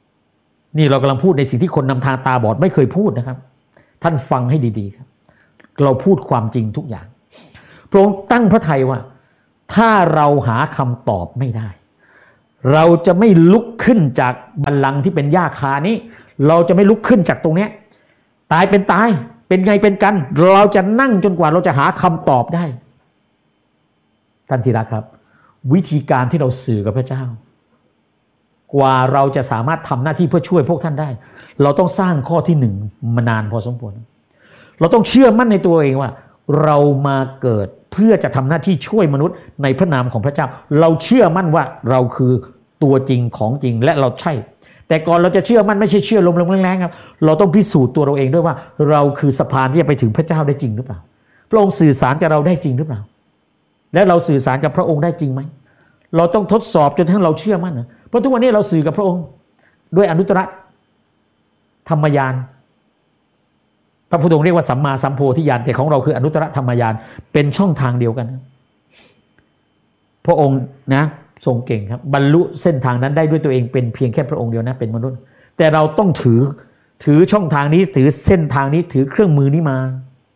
นี่เรากำลังพูดในสิ่งที่คนนำทางตาบอดไม่เคยพูดนะครับท่านฟังให้ดีๆครับเราพูดความจริงทุกอย่างพระองค์ตั้งพระทัยว่าถ้าเราหาคำตอบไม่ได้เราจะไม่ลุกขึ้นจากบัลลังก์ที่เป็นหญ้าคานี้เราจะไม่ลุกขึ้นจากตรงนี้ตายเป็นตายเป็นไงเป็นกันเราจะนั่งจนกว่าเราจะหาคำตอบได้ท่านที่รักครับวิธีการที่เราสื่อกับพระเจ้ากว่าเราจะสามารถทำหน้าที่เพื่อช่วยพวกท่านได้เราต้องสร้างข้อที่หนึ่งมานานพอสมควรเราต้องเชื่อมั่นในตัวเองว่าเรามาเกิดเพื่อจะทำหน้าที่ช่วยมนุษย์ในพระนามของพระเจ้าเราเชื่อมั่นว่าเราคือตัวจริงของจริงและเราใช่แต่ก่อนเราจะเชื่อมั่นไม่ใช่เชื่อลมแรงๆครับเราต้องพิสูจน์ตัวเราเองด้วยว่าเราคือสะพานที่จะไปถึงพระเจ้าได้จริงหรือเปล่าพระองค์สื่อสารกับเราได้จริงหรือเปล่าและเราสื่อสารกับพระองค์ได้จริงไหมเราต้องทดสอบจนทั้งเราเชื่อมั่นนะเพราะทุกวันนี้เราสื่อกับพระองค์ด้วยอนุตตรธรรมญาณพระพุทธองค์เรียกว่าสัมมาสัมโพธิญาณแต่ของเราคืออนุตตรธรรมญาณเป็นช่องทางเดียวกันพระองค์นะทรงเก่งครับบรรลุเส้นทางนั้นได้ด้วยตัวเองเป็นเพียงแค่พระองค์เดียวนะเป็นมนุษย์แต่เราต้องถือช่องทางนี้ถือเส้นทางนี้ถือเครื่องมือนี้มา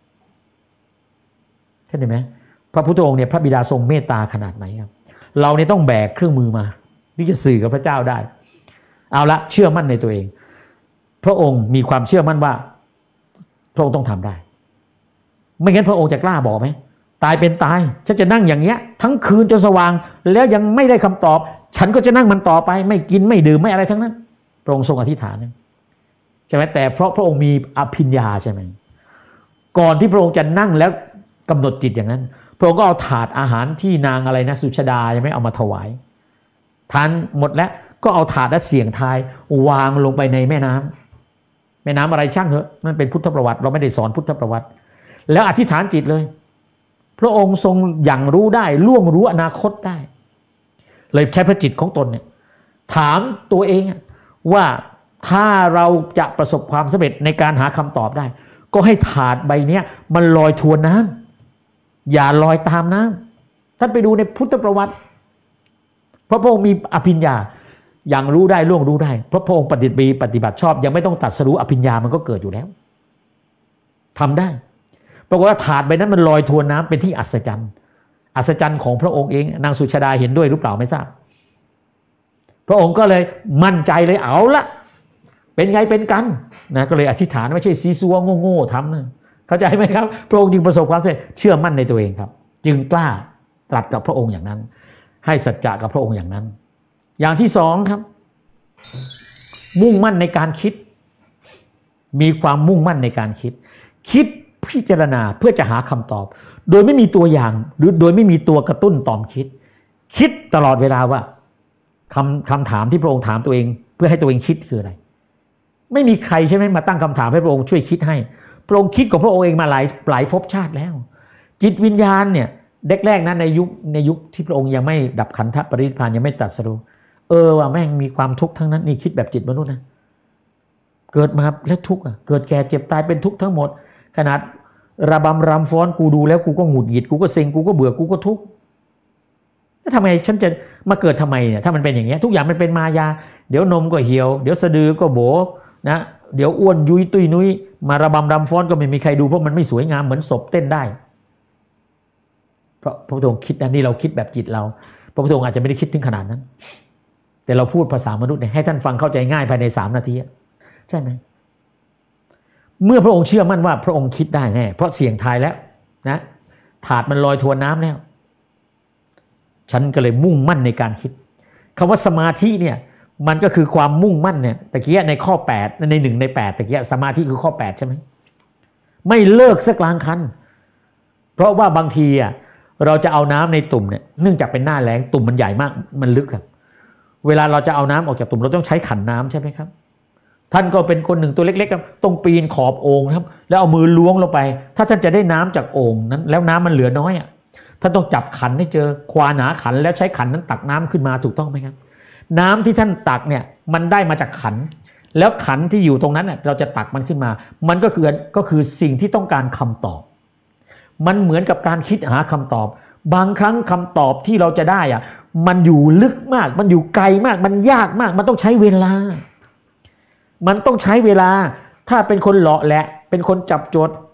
เห็นไหมพระพุทธองค์เนี่ยพระบิดาทรงเมตตาขนาดไหนครับเราเนี่ยต้องแบกเครื่องมือมาที่จะสื่อกับพระเจ้าได้เอาละเชื่อมั่นในตัวเองพระองค์มีความเชื่อมั่นว่าพระองค์ต้องทำได้ไม่งั้นพระองค์จะกล้าบอกไหมตายเป็นตายฉันจะนั่งอย่างเงี้ยทั้งคืนจนสว่างแล้วยังไม่ได้คำตอบฉันก็จะนั่งมันต่อไปไม่กินไม่ดื่มไม่อะไรทั้งนั้นพระองค์ทรงอธิษฐานใช่ไหมแต่เพราะพระองค์มีอภิญญาใช่ไหมก่อนที่พระองค์จะนั่งแล้วกำหนดจิตอย่างนั้นพระองค์ก็เอาถาดอาหารที่นางอะไรนะสุชฎาใช่ไหมเอามาถวายทานหมดแล้วก็เอาถาดและเสี่ยงทายวางลงไปในแม่น้ำอะไรช่างเถอะนั่นเป็นพุทธประวัติเราไม่ได้สอนพุทธประวัติแล้วอธิษฐานจิตเลยพระองค์ทรงอย่างรู้ได้ล่วงรู้อนาคตได้เลยใช้พระจิตของตนเนี่ยถามตัวเองว่าถ้าเราจะประสบความสำเร็จในการหาคำตอบได้ก็ให้ถาดใบนี้มันลอยทวนน้ำอย่าลอยตามน้ำท่านไปดูในพุทธประวัติพระองค์มีอภิญญาอย่างรู้ได้ล่วงรู้ได้เพราะพระองค์ปฏิบัติชอบยังไม่ต้องตรัสรู้อภิญญามันก็เกิดอยู่แล้วทำได้ปรากฏว่าถาดใบนั้นมันลอยทวนน้ำเป็นที่อัศจรรย์ของพระองค์เองนางสุชฎาเห็นด้วยหรือเปล่าไม่ทราบพระองค์ก็เลยมั่นใจเลยเอาละเป็นไงเป็นกันนะก็เลยอธิษฐานไม่ใช่ซีซัวโง่ๆทำนะเข้าใจไหมครับพระองค์จึงประสบความสำเร็จเชื่อมั่นในตัวเองครับจึงกล้าตรัสกับพระองค์อย่างนั้นให้สัจจะกับพระองค์อย่างนั้นอย่างที่สองครับมุ่งมั่นในการคิดมีความมุ่งมั่นในการคิดพิจารณาเพื่อจะหาคำตอบโดยไม่มีตัวอย่างหรือโดยไม่มีตัวกระตุ้นตอมคิดตลอดเวลาว่าคำถามที่พระองค์ถามตัวเองเพื่อให้ตัวเองคิดคืออะไรไม่มีใครใช่ไหมมาตั้งคำถามให้พระองค์ช่วยคิดให้พระองค์คิดของพระองค์เองมาหลายภพชาติแล้วจิตวิญญาณเนี่ยแรกๆนั้นในยุคที่พระองค์ยังไม่ดับขันธปรินิพพานยังไม่ตรัสรู้ว่าแม่งมีความทุกข์ทั้งนั้นนี่คิดแบบจิตมนุษย์นะเกิดมาแล้วทุกข์เกิดแก่เจ็บตายเป็นทุกข์ทั้งหมดขนาดระบำรำฟ้อนกูดูแล้วกูก็หงุดหงิดกูก็เซ็งกูก็เบื่อกูก็ทุกข์แล้วทำไมฉันจะมาเกิดทำไมเนี่ยถ้ามันเป็นอย่างเงี้ยทุกอย่างมันเป็นมายาเดี๋ยวนมก็เหี่ยวเดี๋ยวสะดือก็โบนะเดี๋ยวอ้วนยุยตุ้ยนุ้ยมาระบำรำฟ้อนก็ไม่มีใครดูเพราะมันไม่สวยงามเหมือนศพเต้นได้เพราะพระพุทธองค์คิดอันนี้เราคิดแบบจิตเราพระพุทธองค์อาจจะไม่ได้คิดถึงขนาดนั้นแต่เราพูดภาษามนุษย์เนี่ยให้ท่านฟังเข้าใจง่ายภายใน3 นาทีใช่ไหมเมื่อพระองค์เชื่อมั่นว่าพระองค์คิดได้แน่เพราะเสี่ยงทายแล้วนะถาดมันลอยทวนน้ำแล้วฉันก็เลยมุ่งมั่นในการคิดคำว่าสมาธิเนี่ยมันก็คือความมุ่งมั่นเนี่ยตะเกียในข้อ8ใน1 ใน 8ตะเกียสมาธิคือข้อ8ใช่ไหมไม่เลิกสักกลางคันเพราะว่าบางทีเราจะเอาน้ำในตุ่มเนี่ยเนื่องจากเป็นหน้าแล้งตุ่มมันใหญ่มากมันลึกครับเวลาเราจะเอาน้ำออกจากตุ่มเราต้องใช้ขันน้ำใช่ไหมครับท่านก็เป็นคนหนึ่งตัวเล็กๆครับต้องปีนขอบโอ่งครับแล้วเอามือล้วงลงไปถ้าท่านจะได้น้ำจากโอ่งนั้นแล้วน้ำมันเหลือน้อยท่านต้องจับขันให้เจอควานหาขันแล้วใช้ขันนั้นตักน้ำขึ้นมาถูกต้องไหมครับน้ำที่ท่านตักเนี่ยมันได้มาจากขันแล้วขันที่อยู่ตรงนั้นเราจะตักมันขึ้นมามันก็คือสิ่งที่ต้องการคำตอบมันเหมือนกับการคิดหาคำตอบบางครั้งคำตอบที่เราจะได้มันอยู่ลึกมากมันอยู่ไกลมากมันยากมากมันต้องใช้เวลาถ้าเป็นคนเลาะแหละเป็นคนจับโจทย์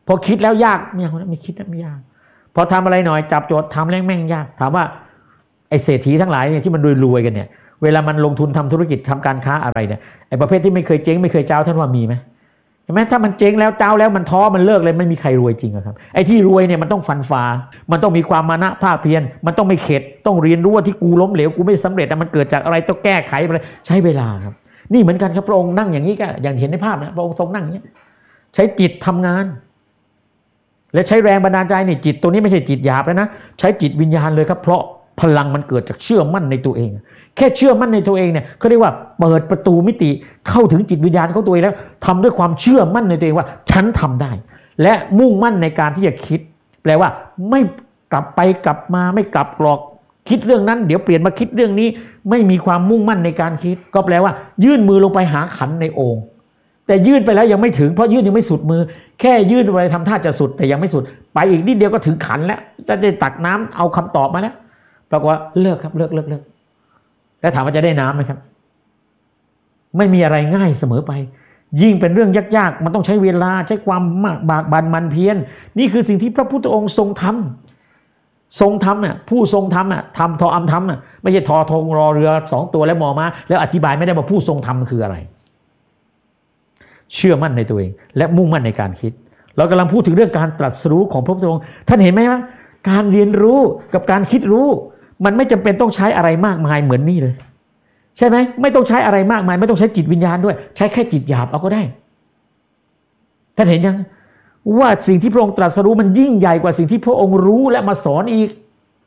พอคิดแล้วยากไม่คิดแล้วไม่ยากพอทำอะไรหน่อยจับโจทย์ทำแล้วแม่งยากถามว่าไอ้เศรษฐีทั้งหลายเนี่ยที่มันรวยๆกันเนี่ยเวลามันลงทุนทำธุรกิจทำการค้าอะไรเนี่ยไอ้ประเภทที่ไม่เคยเจ๊งไม่เคยเจ้าท่านว่ามีไหมเห็นไหมถ้ามันเจ๊งแล้วเจ้าแล้วมันท้อมันเลิกเลยไม่มีใครรวยจริงครับไอ้ที่รวยเนี่ยมันต้องฟันฝ่ามันต้องมีความมานะภาคเพียรมันต้องไม่เข็ดต้องเรียนรู้ว่าที่กูล้มเหลวกูไม่สำเร็จมันเกิดจากอะไรต้องแก้ไขอะไรใช้เวลาครับนี่เหมือนกันครับพระองค์นั่งอย่างนี้ก็อย่างเห็นในภาพนะพระองค์ทรงนั่งอย่างนี้ใช้จิตทำงานและใช้แรงบันดาลใจนี่จิตตัวนี้ไม่ใช่จิตหยาบแล้วนะใช้จิตวิญญาณเลยครับเพราะพลังมันเกิดจากเชื่อมั่นในตัวเองแค่เชื่อมั่นในตัวเองเนี่ยเขาเรียกว่าเปิดประตูมิติเข้าถึงจิตวิญญาณของตัวเองแล้วทำด้วยความเชื่อมั่นในตัวเองว่าฉันทำได้และมุ่งมั่นในการที่จะคิดแปลว่าไม่กลับไปกลับมาไม่กลับกรอกคิดเรื่องนั้นเดี๋ยวเปลี่ยนมาคิดเรื่องนี้ไม่มีความมุ่งมั่นในการคิดก็แปลว่ายื่นมือลงไปหาขันในโอ่งแต่ยื่นไปแล้วยังไม่ถึงเพราะยื่นยังไม่สุดมือแค่ยื่นไปทำท่าจะสุดแต่ยังไม่สุดไปอีกนิดเดียวก็ถึงขันแล้วจะได้ตักน้ำเอาคำตอบมาแล้วปรากฏว่าเลิกครับเลิกแล้วถามว่าจะได้น้ำไหมครับไม่มีอะไรง่ายเสมอไปยิ่งเป็นเรื่องยากๆมันต้องใช้เวลาใช้ความบากบั่นมันเพียรนี่คือสิ่งที่พระพุทธองค์ทรงทำน่ะผู้ทรงทำน่ะทำทออำทำน่ะไม่ใช่ทอทงรอเรือ2ตัวแล้วมอมาแล้วอธิบายไม่ได้ว่าผู้ทรงทำคืออะไรเชื่อมั่นในตัวเองและมุ่งมั่นในการคิดเรากำลังพูดถึงเรื่องการตรัสรู้ของพระพุทธองค์ท่านเห็นไหมว่าการเรียนรู้กับการคิดรู้มันไม่จำเป็นต้องใช้อะไรมากมายเหมือนนี่เลยใช่ไหมไม่ต้องใช้อะไรมากมายไม่ต้องใช้จิตวิญญาณด้วยใช้แค่จิตหยาบเอาก็ได้ท่านเห็นยังว่าสิ่งที่พระองค์ตรัสรู้มันยิ่งใหญ่กว่าสิ่งที่พระองค์รู้และมาสอนอีก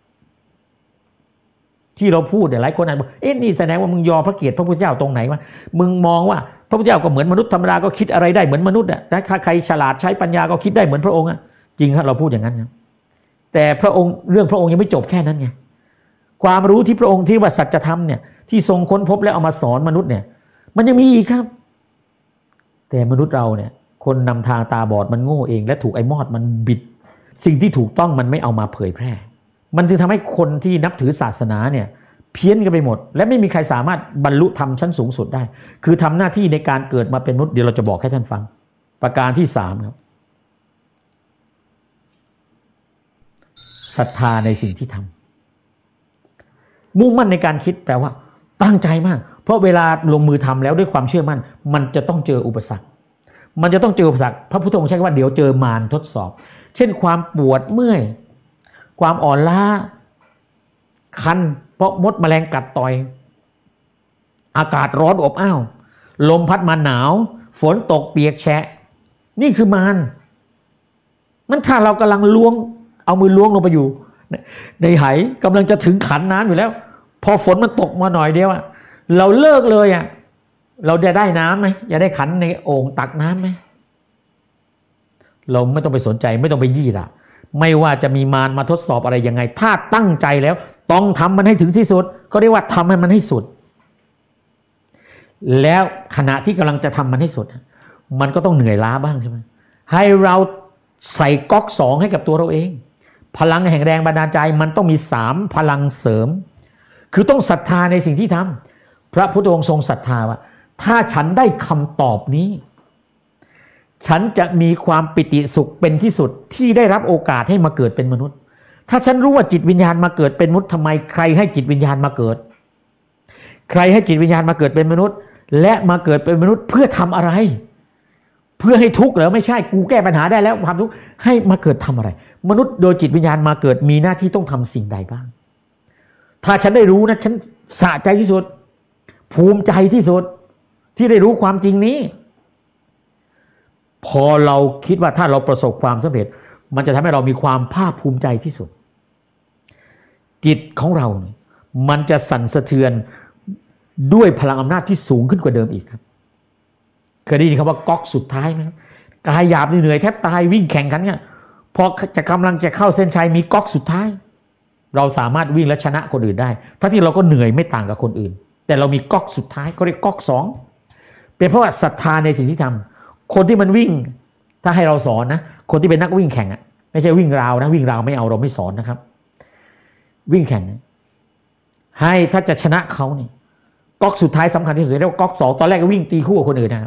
ที่เราพูดเนี่ยหลายคนอาจจะบอกนี่แสดงว่ามึงยอพระเกียรติพระพุทธเจ้าตรงไหนวะมึงมองว่าพระพุทธเจ้าก็เหมือนมนุษย์ธรรมดาก็คิดอะไรได้เหมือนมนุษย์อ่ะถ้าใครฉลาดใช้ปัญญาก็คิดได้เหมือนพระองค์อ่ะจริงครับเราพูดอย่างนั้นนะแต่พระองค์เรื่องพระองค์ยังไม่จบแค่นั้นไงความรู้ที่พระองค์ที่ว่าสัจธรรมเนี่ยที่ทรงค้นพบแล้วเอามาสอนมนุษย์เนี่ยมันยังมีอีกครับแต่มนุษย์เราเนี่ยคนนำทางตาบอดมันโง่เองและถูกไอ้มอดมันบิดสิ่งที่ถูกต้องมันไม่เอามาเผยแพร่มันจึงทำให้คนที่นับถือศาสนาเนี่ยเพี้ยนกันไปหมดและไม่มีใครสามารถบรรลุธรรมชั้นสูงสุดได้คือทำหน้าที่ในการเกิดมาเป็นมนุษย์เดี๋ยวเราจะบอกให้ท่านฟังประการที่3ครับศรัทธาในสิ่งที่ทำมุ่งมั่นในการคิดแปลว่าตั้งใจมากเพราะเวลาลงมือทำแล้วด้วยความเชื่อมั่นมันจะต้องเจออุปสรรคพระพุทธองค์ใช้คำว่าเดี๋ยวเจอมารทดสอบเช่นความปวดเมื่อยความอ่อนล้าคันเพราะมดแมลงกัดต่อยอากาศร้อนอบอ้าวลมพัดมาหนาวฝนตกเปียกแฉะนี่คือมารมันถ้าเรากำลังล้วงเอามือล้วงลงไปอยู่ในไหกำลังจะถึงขันน้ำอยู่แล้วพอฝนมันตกมาหน่อยเดียวเราเลิกเลยเราจะได้น้ำไหมจะได้ขันในโอ่งตักน้ำไหมเราไม่ต้องไปสนใจไม่ต้องไปยี่ละไม่ว่าจะมีมารมาทดสอบอะไรยังไงถ้าตั้งใจแล้วต้องทำมันให้ถึงที่สุดก็เรียกว่าทำให้มันให้สุดแล้วขณะที่กำลังจะทำมันให้สุดมันก็ต้องเหนื่อยล้าบ้างใช่ไหมให้เราใส่ก๊อก2ให้กับตัวเราเองพลังแห่งแรงบันดาลใจมันต้องมี3พลังเสริมคือต้องศรัทธาในสิ่งที่ทำพระพุทธองค์ทรงศรัทธาว่าถ้าฉันได้คำตอบนี้ฉันจะมีความปิติสุขเป็นที่สุดที่ได้รับโอกาสให้มาเกิดเป็นมนุษย์ถ้าฉันรู้ว่าจิตวิญญาณมาเกิดเป็นมนุษย์ทำไมใครให้จิตวิญญาณมาเกิดใครให้จิตวิญญาณมาเกิดเป็นมนุษย์และมาเกิดเป็นมนุษย์เพื่อทำอะไรเพื่อให้ทุกข์เหรอไม่ใช่กูแก้ปัญหาได้แล้วความทุกข์ให้มาเกิดทำอะไรมนุษย์โดยจิตวิญญาณมาเกิดมีหน้าที่ต้องทำสิ่งใดบ้างถ้าฉันได้รู้นะฉันสะใจที่สุดภูมิใจที่สุดที่ได้รู้ความจริงนี้พอเราคิดว่าถ้าเราประสบความสำเร็จมันจะทำให้เรามีความภาคภูมิใจที่สุดจิตของเราเนี่ยมันจะสั่นสะเทือนด้วยพลังอำนาจที่สูงขึ้นกว่าเดิมอีกครับเคยได้ยินคำว่าก๊อกสุดท้ายไหมกายหยาบเหนื่อยแทบตายวิ่งแข่งกันเนี่ยพอจะกำลังจะเข้าเส้นชัยมีก๊อกสุดท้ายเราสามารถวิ่งและชนะคนอื่นได้ทั้งที่เราก็เหนื่อยไม่ต่างกับคนอื่นแต่เรามีก๊อกสุดท้ายก็เรียกก๊อก2เป็นเพราะว่าศรัทธาในสิ่งที่ทำคนที่มันวิ่งถ้าให้เราสอนนะคนที่เป็นนักวิ่งแข่งไม่ใช่วิ่งราวนะวิ่งราวไม่เอาเราไม่สอนนะครับวิ่งแข่งให้ถ้าจะชนะเขาเนี่ยก๊อกสุดท้ายสำคัญที่สุดเรียกว่าก๊อก2ตอนแรกก็วิ่งตีคู่กับคนอื่นนะครับ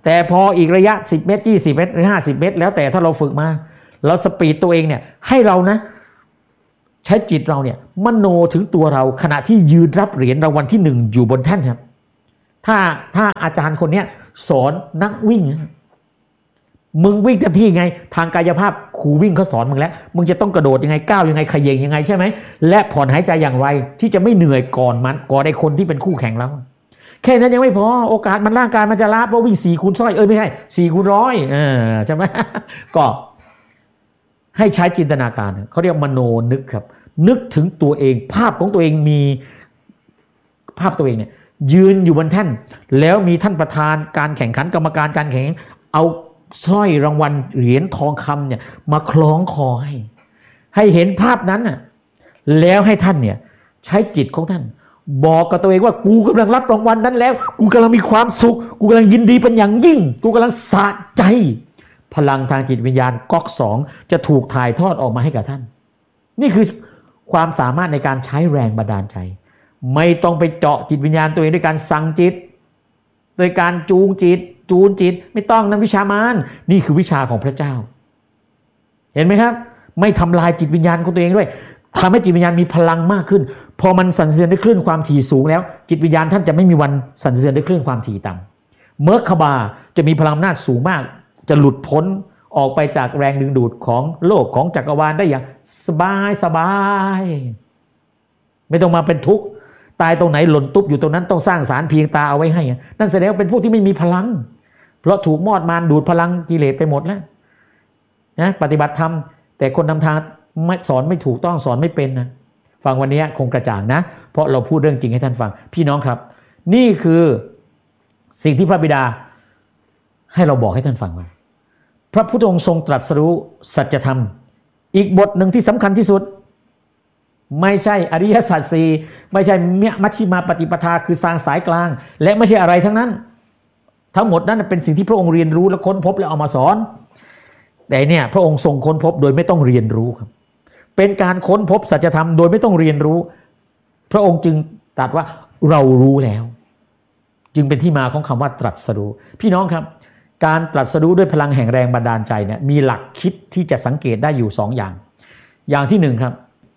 แต่พออีกระยะ10 เมตร20 เมตรหรือ50 เมตรแล้วแต่ถ้าเราฝึกมาเราสปีดตัวเองเนี่ยให้เรานะใช้จิตเราเนี่ยมโนถึงตัวเราขณะที่ยืนรับเหรียญรางวัลที่1อยู่บนแท่นครับถ้าอาจารย์คนเนี้ยสอนนักวิ่งมึงวิ่งเต็มที่ไงทางกายภาพครูวิ่งเขาสอนมึงแล้วมึงจะต้องกระโดดยังไงก้าวยังไงเขย่งยังไงใช่ไหมและผ่อนหายใจอย่างไรที่จะไม่เหนื่อยก่อนไอ้คนที่เป็นคู่แข่งเราแค่นั้นยังไม่พอโอกาสมันร่างกายมันจะล้าเพราะวิ่ง4 คูณร้อยไม่ใช่4 คูณร้อยใช่ไหมก็ให้ใช้จินตนาการเขาเรียกมโนนึกครับนึกถึงตัวเองภาพของตัวเองมีภาพตัวเองเนี่ยยืนอยู่บนแท่นแล้วมีท่านประธานการแข่งขันกรรมการการแข่งเอาสร้อยรางวัลเหรียญทองคำเนี่ยมาคล้องคอให้เห็นภาพนั้นน่ะแล้วให้ท่านเนี่ยใช้จิตของท่านบอกกับตัวเองว่ากูกำลังรับรางวัลนั้นแล้วกูกำลังมีความสุขกูกำลังยินดีเป็นอย่างยิ่งกูกำลังสะใจพลังทางจิตวิญญาณก๊อก2จะถูกถ่ายทอดออกมาให้กับท่านนี่คือความสามารถในการใช้แรงบันดาลใจไม่ต้องไปเจาะจิตวิญญาณตัวเองด้วยการสั่งจิตโดยการจูนจิตไม่ต้องนั่นวิชามารนี่คือวิชาของพระเจ้าเห็นไหมครับไม่ทำลายจิตวิญญาณของตัวเองด้วยทำให้จิตวิญญาณมีพลังมากขึ้นพอมันสั่นสะเทือนด้วยคลื่นความถี่สูงแล้วจิตวิญญาณท่านจะไม่มีวันสั่นสะเทือนด้วยคลื่นความถี่ต่ำเมอร์คาบาจะมีพลังอำนาจสูงมากจะหลุดพ้นออกไปจากแรงดึงดูดของโลกของจักรวาลได้อย่างสบายไม่ต้องมาเป็นทุกข์ตายตรงไหนหล่นตุ๊บอยู่ตรงนั้นต้องสร้างสารเพียงตาเอาไว้ให้นั่นแสดงว่าเป็นพวกที่ไม่มีพลังเพราะถูกมอดมารดูดพลังกิเลสไปหมดแล้วนะปฏิบัติธรรมแต่คนนำทางไม่สอนไม่ถูกต้องสอนไม่เป็นนะฟังวันนี้คงกระจ่างนะเพราะเราพูดเรื่องจริงให้ท่านฟังพี่น้องครับนี่คือสิ่งที่พระบิดาให้เราบอกให้ท่านฟังว่าพระพุทธองค์ทรงตรัสรู้สัจธรรมอีกบทหนึ่งที่สำคัญที่สุดไม่ใช่อริยสัจสี่ไม่ใช่มัชฌิมาปฏิปทาคือทางสายกลางและไม่ใช่อะไรทั้งนั้นทั้งหมดนั้นเป็นสิ่งที่พระองค์เรียนรู้และค้นพบแล้วเอามาสอนแต่เนี่ยพระองค์ทรงค้นพบโดยไม่ต้องเรียนรู้ครับเป็นการค้นพบสัจธรรมโดยไม่ต้องเรียนรู้พระองค์จึงตรัสว่าเรารู้แล้วจึงเป็นที่มาของคำว่าตรัสรู้พี่น้องครับการตรัสรู้ด้วยพลังแห่งแรงบันดาลใจเนี่ยมีหลักคิดที่จะสังเกตได้อยู่2อย่างที่1ครับ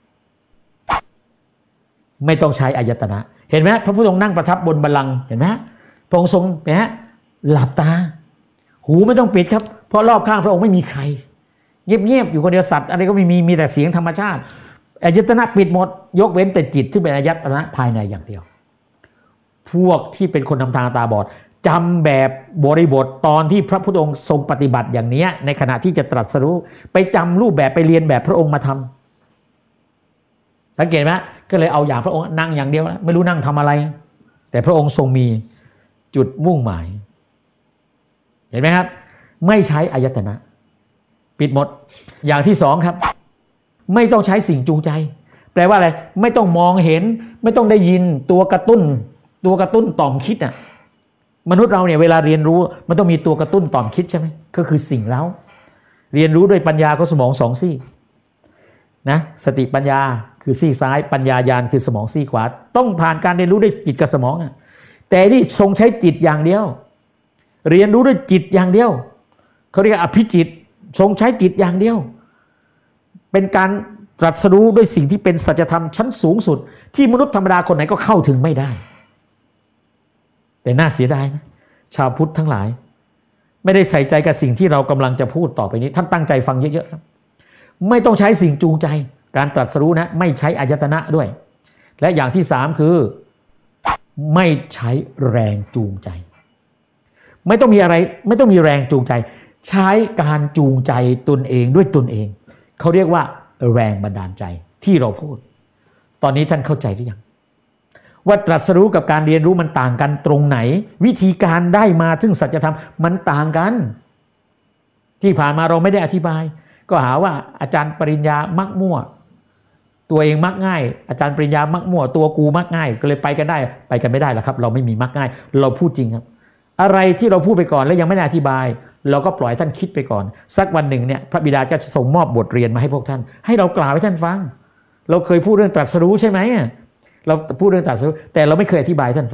ไม่ต้องใช้อายตนะเห็นไหมพระพุทธองค์นั่งประทับบนบัลลังก์เห็นไหมพระองค์ทรงนะหลับตาหูไม่ต้องปิดครับเพราะรอบข้างพระองค์ไม่มีใครเงียบอยู่คนเดียวสัตว์อะไรก็ไม่มีแต่เสียงธรรมชาติอายตนะปิดหมดยกเว้นแต่จิตที่เป็นอายตนะภายในอย่างเดียวพวกที่เป็นคนนำทางตาบอดจำแบบบริบทตอนที่พระพุทธองค์ทรงปฏิบัติอย่างนี้ในขณะที่จะตรัสรู้ไปจำรูปแบบไปเรียนแบบพระองค์มาทำสังเกตไหมก็เลยเอาอย่างพระองค์นั่งอย่างเดียวไม่รู้นั่งทำอะไรแต่พระองค์ทรงมีจุดมุ่งหมายเห็นไหมครับไม่ใช้อายตนะปิดหมดอย่างที่2ครับไม่ต้องใช้สิ่งจูงใจแปลว่าอะไรไม่ต้องมองเห็นไม่ต้องได้ยินตัวกระตุ้นต่อมคิดอ่ะมนุษย์เราเนี่ยเวลาเรียนรู้มันต้องมีตัวกระตุ้นต่อมคิดใช่ไหมก็คือสิ่งเร้าเรียนรู้ด้วยปัญญาของสมอง2 ซี่นะสติปัญญาคือซี่ซ้ายปัญญาญาณคือสมองซี่ขวาต้องผ่านการเรียนรู้ด้วยจิตกับสมองอ่ะแต่นี่ทรงใช้จิตอย่างเดียวเรียนรู้ด้วยจิตอย่างเดียวเขาเรียกอภิจิตทรงใช้จิตอย่างเดียวเป็นการตรัสรู้ด้วยสิ่งที่เป็นสัจธรรมชั้นสูงสุดที่มนุษย์ธรรมดาคนไหนก็เข้าถึงไม่ได้แต่น่าเสียดายนะชาวพุทธทั้งหลายไม่ได้ใส่ใจกับสิ่งที่เรากำลังจะพูดต่อไปนี้ท่านตั้งใจฟังเยอะๆครับไม่ต้องใช้สิ่งจูงใจการตรัสรู้นะไม่ใช้อายตนะด้วยและอย่างที่3คือไม่ใช้แรงจูงใจไม่ต้องมีอะไรไม่ต้องมีแรงจูงใจใช้การจูงใจตนเองด้วยตนเองเขาเรียกว่าแรงบันดาลใจที่เราพูดตอนนี้ท่านเข้าใจหรือยังว่าตรัสรู้กับการเรียนรู้มันต่างกันตรงไหนวิธีการได้มาซึ่งสัจธรรมมันต่างกันที่ผ่านมาเราไม่ได้อธิบายก็หาว่าอาจารย์ปริญญามักมั่วตัวเองมักง่ายอาจารย์ปริญญามักมั่วตัวกูมักง่ายก็เลยไปกันได้ไปกันไม่ได้หรอกครับเราไม่มีมักง่ายเราพูดจริงครับอะไรที่เราพูดไปก่อนแล้วยังไม่ได้อธิบายเราก็ปล่อยท่านคิดไปก่อนสักวันหนึ่งเนี่ยพระบิดาจะส่งมอบบทเรียนมาให้พวกท่านให้เรากล่าวให้ท่านฟังเราเคยพูดเรื่องตรัสรู้ใช่ไหมเราพูดเรื่องตรัสรู้แต่เราไม่เคยอธิบายท่านฟัง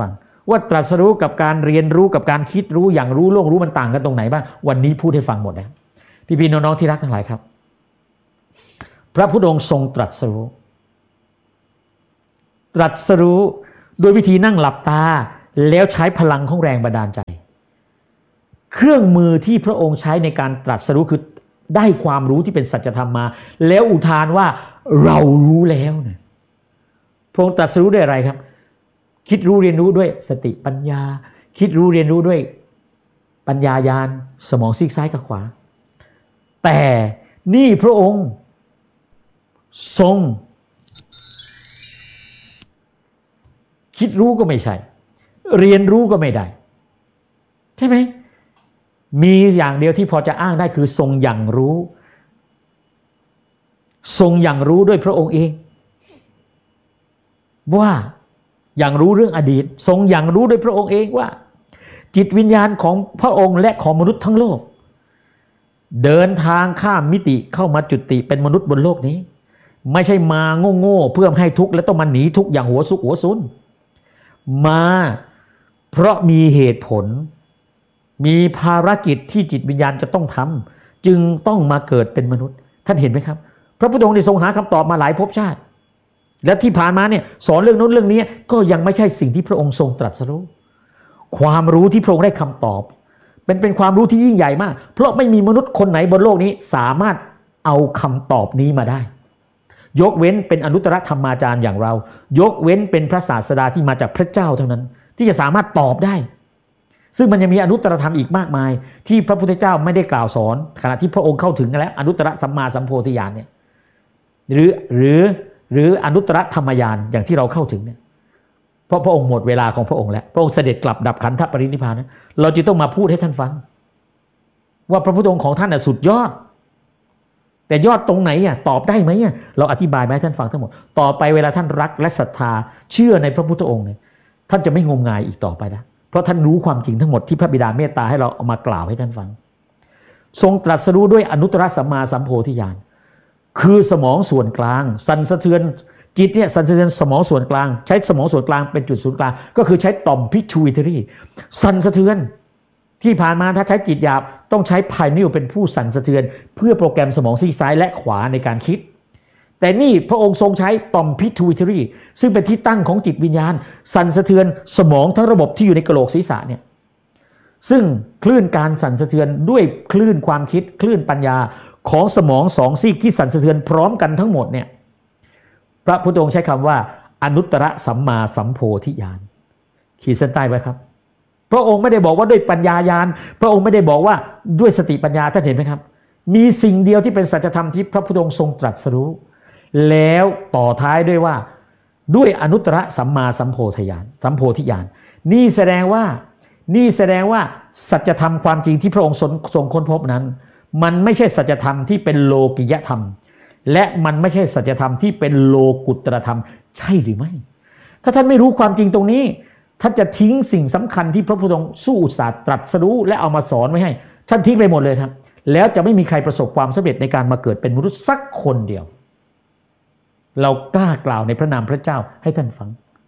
ว่าตรัสรู้กับการเรียนรู้กับการคิดรู้อย่างรู้โลกรู้มันต่างกันตรงไหนบ้างวันนี้พูดให้ฟังหมดนะพี่ๆน้องๆที่รักทั้งหลายครับพระพุทธองค์ทรงตรัสรู้โดยวิธีนั่งหลับตาแล้วใช้พลังของแรงบันดาลใจเครื่องมือที่พระองค์ใช้ในการตรัสรู้คือได้ความรู้ที่เป็นสัจธรรมมาแล้วอุทานว่าเรารู้แล้วเนี่ยพระองค์ตรัสรู้ด้วยอะไรครับคิดรู้เรียนรู้ด้วยสติปัญญาคิดรู้เรียนรู้ด้วยปัญญาญาณสมองซีกซ้ายกับขวาแต่นี่พระองค์ทรงคิดรู้ก็ไม่ใช่เรียนรู้ก็ไม่ได้ใช่ไหมมีอย่างเดียวที่พอจะอ้างได้คือทรงอย่างรู้ด้วยพระองค์เองว่าอย่างรู้เรื่องอดีตทรงอย่างรู้ด้วยพระองค์เองว่าจิตวิญญาณของพระองค์และของมนุษย์ทั้งโลกเดินทางข้ามมิติเข้ามาจุติเป็นมนุษย์บนโลกนี้ไม่ใช่มาโง่เพื่อให้ทุกข์และต้องมาหนีทุกข์อย่างหัวซุกหัวซุนมาเพราะมีเหตุผลมีภารกิจที่จิตวิญญาณจะต้องทำจึงต้องมาเกิดเป็นมนุษย์ท่านเห็นไหมครับพระพุทธองค์ได้ทรงหาคำตอบมาหลายภพชาติและที่ผ่านมาเนี่ยสอนเรื่องนู้นเรื่องนี้ก็ยังไม่ใช่สิ่งที่พระองค์ทรงตรัสรู้ความรู้ที่พระองค์ได้คำตอบเป็นความรู้ที่ยิ่งใหญ่มากเพราะไม่มีมนุษย์คนไหนบนโลกนี้สามารถเอาคำตอบนี้มาได้ยกเว้นเป็นอนุตตรธรรมาจารย์อย่างเรายกเว้นเป็นพระศาสดาที่มาจากพระเจ้าเท่านั้นที่จะสามารถตอบได้ซึ่งมันยังมีอนุตตรธรรมอีกมากมายที่พระพุทธเจ้าไม่ได้กล่าวสอนขณะที่พระองค์เข้าถึงแล้วอนุตตรสัมมาสัมโพธิญาณเนี่ยหรืออนุตตรธรรมญาณอย่างที่เราเข้าถึงเนี่ยเพราะพระองค์หมดเวลาของพระองค์แล้วพระองค์เสด็จกลับดับขันธปรินิพพานนะเราจะต้องมาพูดให้ท่านฟังว่าพระพุทธองค์ของท่านน่ะสุดยอดแต่ยอดตรงไหนอ่ะตอบได้ไหมอ่ะเราอธิบายให้ท่านฟังทั้งหมดต่อไปเวลาท่านรักและศรัทธาเชื่อในพระพุทธองค์เนี่ยท่านจะไม่งมงายอีกต่อไปนะเพราะท่านรู้ความจริงทั้งหมดที่พระบิดาเมตตาให้เราเอามากล่าวให้ท่านฟังทรงตรัสรู้ด้วยอนุตตรสัมมาสัมโพธิญาณคือสมองส่วนกลางสั่นสะเทือนจิตเนี่ยสั่นสะเทือนสมองส่วนกลางใช้สมองส่วนกลางเป็นจุดศูนย์กลางก็คือใช้ต่อม pituitary สั่นสะเทือนที่ผ่านมาถ้าใช้จิตหยาบต้องใช้ pineal เป็นผู้สั่นสะเทือนเพื่อโปรแกรมสมองซีกซ้ายและขวาในการคิดแต่นี่พระองค์ทรงใช้ต่อม pituitary ซึ่งเป็นที่ตั้งของจิตวิญญาณสั่นสะเทือนสมองทั้งระบบที่อยู่ในกะโหลกศีรษะเนี่ยซึ่งคลื่นการสั่นสะเทือนด้วยคลื่นความคิดคลื่นปัญญาของสมองสองซีกที่สั่นสะเทือนพร้อมกันทั้งหมดเนี่ยพระพุทธองค์ใช้คำว่าอนุตตรสัมมาสัมโพธิญาณขีดเส้นใต้ไว้ครับพระองค์ไม่ได้บอกว่าด้วยปัญญาญาณพระองค์ไม่ได้บอกว่าด้วยสติปัญญาท่านเห็นไหมครับมีสิ่งเดียวที่เป็นสัจธรรมที่พระพุทธองค์ทรงตรัสรู้แล้วต่อท้ายด้วยว่าด้วยอนุตตรสัมมาสัมโพธิญาณนี่แสดงว่าสัจธรรมความจริงที่พระองค์ทรงค้นพบนั้นมันไม่ใช่สัจธรรมที่เป็นโลกิยธรรมและมันไม่ใช่สัจธรรมที่เป็นโลกุตตรธรรมใช่หรือไม่ถ้าท่านไม่รู้ความจริงตรงนี้ท่านจะทิ้งสิ่งสำคัญที่พระพุทธองค์สู้อุตสาห์ตรัสรู้และเอามาสอนไว้ให้ท่านทิ้งไปหมดเลยครับแล้วจะไม่มีใครประสบความสำเร็จในการมาเกิดเป็นมนุษย์สักคนเดียวเรากล้ากล่าวในพระนามพระเจ้าให้ท่านฟัง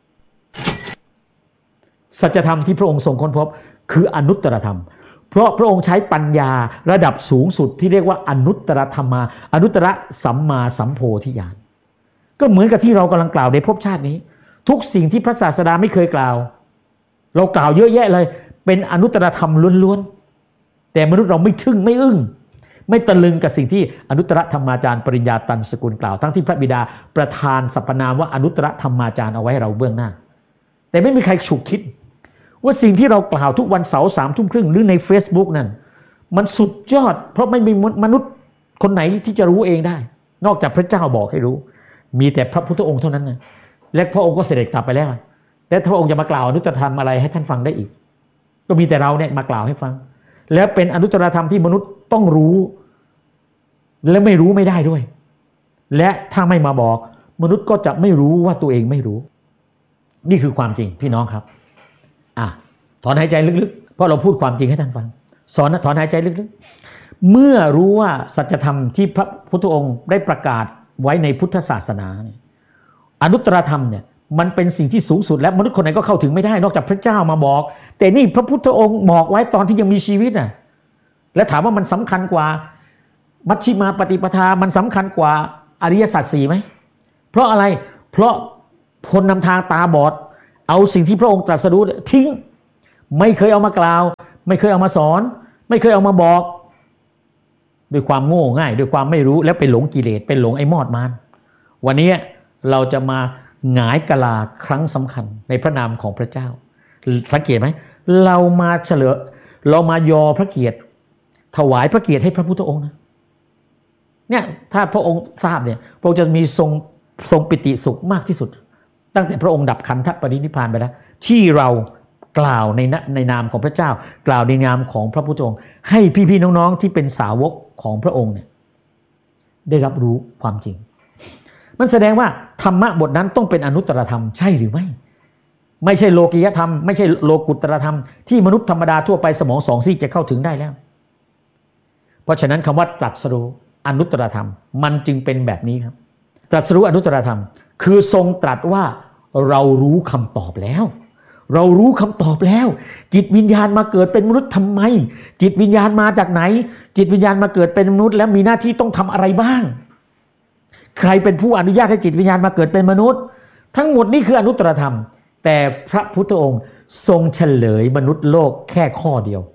สัจธรรมที่พระองค์ทรงค้นพบคืออนุตตรธรรมเพราะพระองค์ใช้ปัญญาระดับสูงสุดที่เรียกว่าอนุตตรธรรมาอนุตตรสัมมาสัมโพธิญาณก็เหมือนกับที่เรากำลังกล่าวในภพชาตินี้ทุกสิ่งที่พระศาสดาไม่เคยกล่าวเรากล่าวเยอะแยะเลยเป็นอนุตตรธรรมล้วนๆแต่มนุษย์เราไม่ทึ่งไม่อึ้งไม่ตะลึงกับสิ่งที่อนุตตรธรรมาจารย์ปริญญาตันสกุลกล่าวทั้งที่พระบิดาประทานสรรพนามว่าอนุตตรธรรมาจารย์เอาไว้ให้เราเบื้องหน้าแต่ไม่มีใครฉุกคิดว่าสิ่งที่เรากล่าวทุกวันเสาร์3:30หรือใน Facebook นั่นมันสุดยอดเพราะไม่มีมนุษย์คนไหนที่จะรู้เองได้นอกจากพระเจ้าบอกให้รู้มีแต่พระพุทธองค์เท่านั้นนะและพระองค์ก็เสด็จกลับไปแล้วและพระองค์จะมากล่าวอนุตตรธรรมอะไรให้ท่านฟังได้อีกก็มีแต่เราเนี่ยมากล่าวให้ฟังและเป็นอนุตตรธรรมที่มนุษย์ต้องรู้และไม่รู้ไม่ได้ด้วยและถ้าไม่มาบอกมนุษย์ก็จะไม่รู้ว่าตัวเองไม่รู้นี่คือความจริงพี่น้องครับถอนหายใจลึกๆเพราะเราพูดความจริงให้ท่านฟังสอนนะถอนหายใจลึกๆเมื่อรู้ว่าสัจธรรมที่พระพุทธองค์ได้ประกาศไว้ในพุทธศาสนาเนี่ยอนุตตรธรรมเนี่ยมันเป็นสิ่งที่สูงสุดแล้วมนุษย์คนไหนก็เข้าถึงไม่ได้นอกจากพระเจ้ามาบอกแต่นี่พระพุทธองค์บอกไว้ตอนที่ยังมีชีวิตน่ะและถามว่ามันสำคัญกว่ามัชฌิมาปฏิปทามันสำคัญกว่าอริยสัจสี่ไหมเพราะอะไรเพราะคนนำทางตาบอดเอาสิ่งที่พระองค์ตรัสรู้ทิ้งไม่เคยเอามากล่าวไม่เคยเอามาสอนไม่เคยเอามาบอกด้วยความโง่ง่ายด้วยความไม่รู้แล้วไปหลงกิเลสไปหลงไอ้มอดมารวันนี้เราจะมาหงายกะลาครั้งสำคัญในพระนามของพระเจ้าสังเกตไหมเรามาเฉลิมเรามายอพระเกียรติถวายพระเกียรติให้พระพุทธองค์นะเนี่ยถ้าพระองค์ทราบเนี่ยพระองค์จะมีทรงปิติสุขมากที่สุดตั้งแต่พระองค์ดับขันธปรินิพพานไปแล้วที่เรากล่าวในนามของพระเจ้ากล่าวในนามของพระพุทธองค์ให้พี่ๆน้องๆที่เป็นสาวกของพระองค์เนี่ยได้รับรู้ความจริงมันแสดงว่าธรรมะบทนั้นต้องเป็นอนุตตรธรรมใช่หรือไม่ไม่ใช่โลกิยธรรมไม่ใช่โลกุตตรธรรมที่มนุษย์ธรรมดาทั่วไปสมองสองซีกจะเข้าถึงได้แล้วเพราะฉะนั้นคำว่าตรัสรู้อนุตตรธรรมมันจึงเป็นแบบนี้ครับตรัสรู้อนุตตรธรรมคือทรงตรัสว่าเรารู้คำตอบแล้วเรารู้คำตอบแล้วจิตวิญญาณมาเกิดเป็นมนุษย์ทำไมจิตวิญญาณมาจากไหนจิตวิญญาณมาเกิดเป็นมนุษย์แล้วมีหน้าที่ต้องทำอะไรบ้างใครเป็นผู้อนุญาตให้จิตวิญญาณมาเกิดเป็นมนุษย์ทั้งหมดนี้คืออนุตตรธรรมแต่พระพุทธองค์ทรงเฉลยมนุษย์โลกแค่ข้อเดียว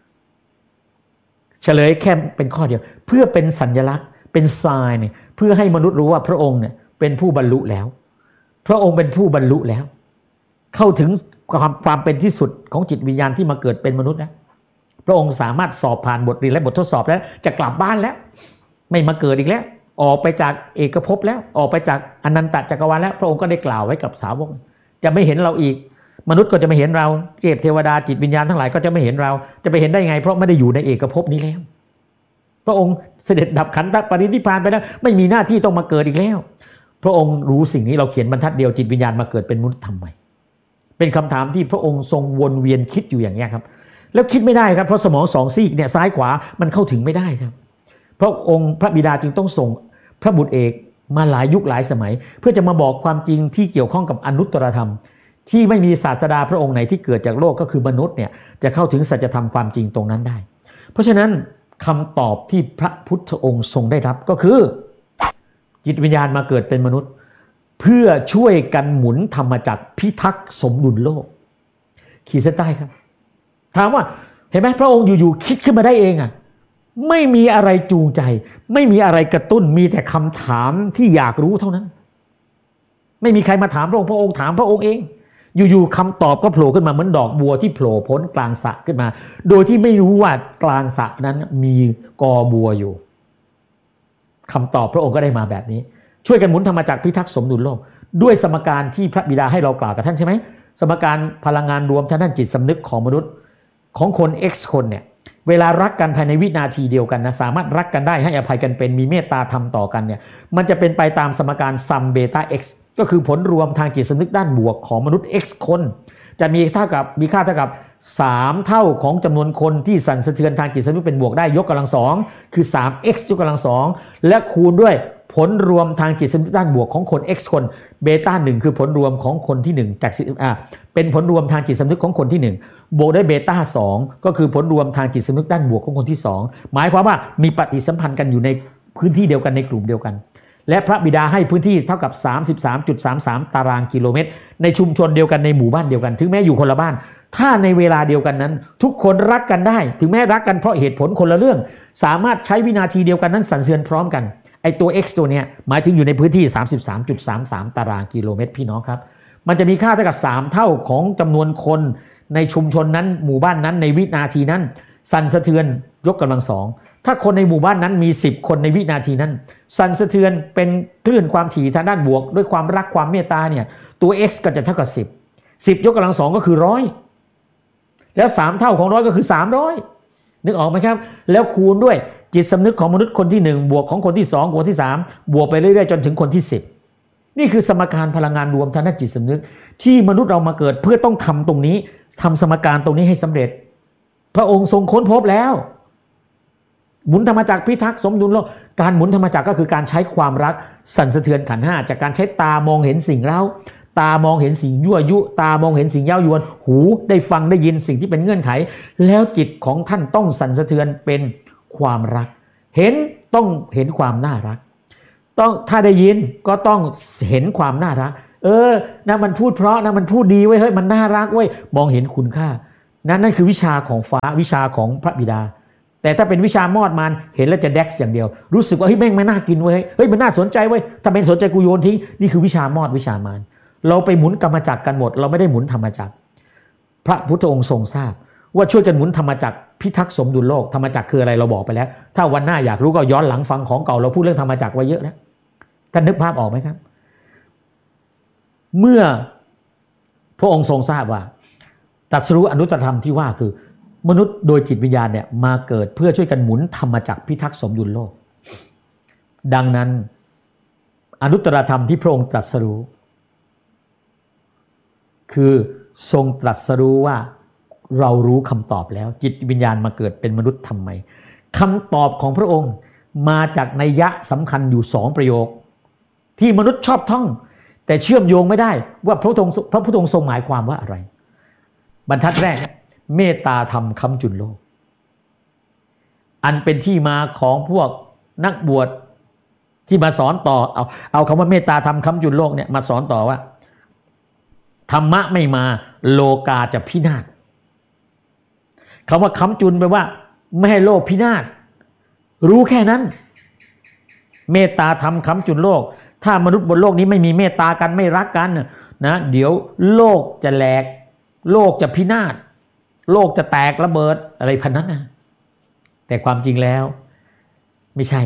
เฉลยแค่เป็นข้อเดียวเพื่อเป็นสัญลักษณ์เป็นไซน์เพื่อให้มนุษย์รู้ว่าพระองค์เนี่ยเป็นผู้บรรลุแล้วพระองค์เป็นผู้บรรลุแล้วเข้าถึงความเป็นที่สุดของจิตวิญญาณที่มาเกิดเป็นมนุษย์นะพระองค์สามารถสอบผ่านบทเรียนและบททดสอบแล้วจะกลับบ้านแล้วไม่มาเกิดอีกแล้วออกไปจากเอกภพแล้วออกไปจากอนันตจักรวาลแล้วพระองค์ก็ได้กล่าวไว้กับสาวกจะไม่เห็นเราอีกมนุษย์ก็จะไม่เห็นเราเทวดาจิตวิญญาณทั้งหลายก็จะไม่เห็นเราจะไปเห็นได้ไงเพราะไม่ได้อยู่ในเอกภพนี้แล้วพระองค์เสด็จดับขันธปรินิพพานไปแล้วไม่มีหน้าที่ต้องมาเกิดอีกแล้วพระองค์รู้สิ่งนี้เราเขียนบรรทัดเดียวจิตวิญญาณมาเกิดเป็นมนุษย์ทำไมเป็นคำถามที่พระองค์ทรงวนเวียนคิดอยู่อย่างนี้ครับแล้วคิดไม่ได้ครับเพราะสมองสองซีกเนี่ยซ้ายขวามันเข้าถึงไม่ได้ครับพระองค์พระบิดาจึงต้องส่งพระบุตรเอกมาหลายยุคหลายสมัยเพื่อจะมาบอกความจริงที่เกี่ยวข้องกับอนุตตรธรรมที่ไม่มีศาสดาพระองค์ไหนที่เกิดจากโลกก็คือมนุษย์เนี่ยจะเข้าถึงสัจธรรมความจริงตรงนั้นได้เพราะฉะนั้นคำตอบที่พระพุทธองค์ทรงได้รับก็คือจิตวิญญาณมาเกิดเป็นมนุษย์เพื่อช่วยกันหมุนธรรมจักรพิทักษ์สมดุลโลกขีดเส้นใต้ครับถามว่าเห็นไหมพระองค์อยู่ๆคิดขึ้นมาได้เองอ่ะไม่มีอะไรจูงใจไม่มีอะไรกระตุ้นมีแต่คำถามที่อยากรู้เท่านั้นไม่มีใครมาถามพระองค์พระองค์ถามพระองค์เองอยู่ๆคำตอบก็โผล่ขึ้นมาเหมือนดอกบัวที่โผล่พ้นกลางสระขึ้นมาโดยที่ไม่รู้ว่ากลางสระนั้นมีกอบัวอยู่คำตอบพระองค์ก็ได้มาแบบนี้ช่วยกันหมุนธรรมจักรพิทักษ์สมดุลโลกด้วยสมการที่พระบิดาให้เรากล่าวกับท่านใช่ไหมสมการพลังงานรวมทางด้านจิตสำนึกของมนุษย์ของคน X คนเนี่ยเวลารักกันภายในวินาทีเดียวกันนะสามารถรักกันได้ให้อภัยกันเป็นมีเมตตาธรรมต่อกันเนี่ยมันจะเป็นไปตามสมการซัมเบต้า X ก็คือผลรวมทางจิตสำนึกด้านบวกของมนุษย์ X คนจะมีค่าเท่ากับ3เท่าของจำนวนคนที่สั่นสะเทือนทางจิตสำนึกเป็นบวกได้ยกกำลัง2คือ 3x ยกกำลัง2และคูณด้วยผลรวมทางจิตสำนึกด้านบวกของคน x คนเบต้า1คือผลรวมของคนที่1จากเป็นผลรวมทางจิตสำนึกของคนที่1บวกด้วยเบต้า2ก็คือผลรวมทางจิตสำนึกด้านบวกของคนที่2หมายความว่ามีปฏิสัมพันธ์กันอยู่ในพื้นที่เดียวกันในกลุ่มเดียวกันและพระบิดาให้พื้นที่เท่ากับ 33.33 ตารางกิโลเมตรในชุมชนเดียวกันในหมู่บ้านเดียวกันถึงแม้อยู่คนละบ้านถ้าในเวลาเดียวกันนั้นทุกคนรักกันได้ถึงแม้รักกันเพราะเหตุผลคนละเรื่องสามารถใช้วินาทีเดียวกันนั้นสั่นสะเทือนพร้อมกันไอตัว x ตัวเนี้ยหมายถึงอยู่ในพื้นที่ 33.33 ตารางกิโลเมตรพี่น้องครับมันจะมีค่าเท่ากับ3เท่าของจำนวนคนในชุมชนนั้นหมู่บ้านนั้นในวินาทีนั้นสั่นสะเทือนยกกำลัง2ถ้าคนในหมู่บ้านนั้นมี10คนในวินาทีนั้นสั่นสะเทือนเป็นคลื่นความถี่ทางด้านบวกด้วยความรักความเมตตาเนี่ยตัว x ก็จะเท่ากับ10ยกกำลัง2ก็คือ100แล้ว3เท่าของ100ก็คือ300นึกออกไหมครับแล้วคูณด้วยจิตสำนึกของมนุษย์คนที่1บวกของคนที่2บวกที่3บวกไปเรื่อยๆจนถึงคนที่10นี่คือสมการพลังงานรวมทางด้านจิตสำนึกที่มนุษย์เรามาเกิดเพื่อต้องทำตรงนี้ทำสมการตรงนี้ให้สำเร็จพระองค์ทรงค้นพบแล้วหมุนธรรมจักรพิทักษ์สมดุลโลกการหมุนธรรมจักรก็คือการใช้ความรักสั่นสะเทือนขันธ์5จากการใช้ตามองเห็นสิ่งเร้าตามองเห็นสิ่งยั่วยุตามองเห็นสิ่งเย้ายวนหูได้ฟังได้ยินสิ่งที่เป็นเงื่อนไขแล้วจิตของท่านต้องสั่นสะเทือนเป็นความรักเห็นต้องเห็นความน่ารักต้องถ้าได้ยินก็ต้องเห็นความน่ารักนะมันพูดเพราะนะมันพูดดีเว้ยเฮ้ยมันน่ารักเว้ยมองเห็นคุณค่านั่นคือวิชาของฟ้าวิชาของพระบิดาแต่ถ้าเป็นวิชามอดมันเห็นแล้วจะเด็กอย่างเดียวรู้สึกว่าเฮ้ยแม่งไม่น่ากินเว้ยเฮ้ยมันน่าสนใจเว้ยถ้าเป็นสนใจกูโยนทิ้งนี่คือวิชามอดวิชามารเราไปหมุนกรรมจักรกันหมดเราไม่ได้หมุนธรรมจักรพระพุทธองค์ทรงทราบว่าช่วยกันหมุนธรรมจักรพิทักษ์สมดุลโลกธรรมจักรคืออะไรเราบอกไปแล้วถ้าวันหน้าอยากรู้ก็ย้อนหลังฟังของเก่าเราพูดเรื่องธรรมจักรไว้เยอะแล้วท่านนึกภาพออกไหมครับเมื่อพระองค์ทรงทราบว่าตรัสรู้อนุตตรธรรมที่ว่าคือมนุษย์โดยจิตวิญญาณเนี่ยมาเกิดเพื่อช่วยกันหมุนธรรมจักรพิทักษ์สมดุลโลกดังนั้นอนุตตรธรรมที่พระองค์ตรัสรู้คือทรงตรัสรู้ว่าเรารู้คำตอบแล้วจิตวิญญาณมาเกิดเป็นมนุษย์ทำไมคำตอบของพระองค์มาจากนัยยะสำคัญอยู่2ประโยคที่มนุษย์ชอบท่องแต่เชื่อมโยงไม่ได้ว่าพระพุทธองค์ทรงหมายความว่าอะไรบรรทัดแรกเมตตาธรรมค้ำจุนโลกอันเป็นที่มาของพวกนักบวชที่มาสอนต่อเอาคำว่าเมตตาธรรมค้ำจุนโลกเนี่ยมาสอนต่อว่าธรรมะไม่มาโลกาจะพินาศคำว่าค้ำจุนแปลว่าไม่ให้โลกพินาศรู้แค่นั้นเมตตาธรรมค้ำจุนโลกถ้ามนุษย์บนโลกนี้ไม่มีเมตตากันไม่รักกันนะเดี๋ยวโลกจะแหลกโลกจะพินาศโลกจะแตกระเบิดอะไรพันนั้นนะแต่ความจริงแล้วไม่ใช่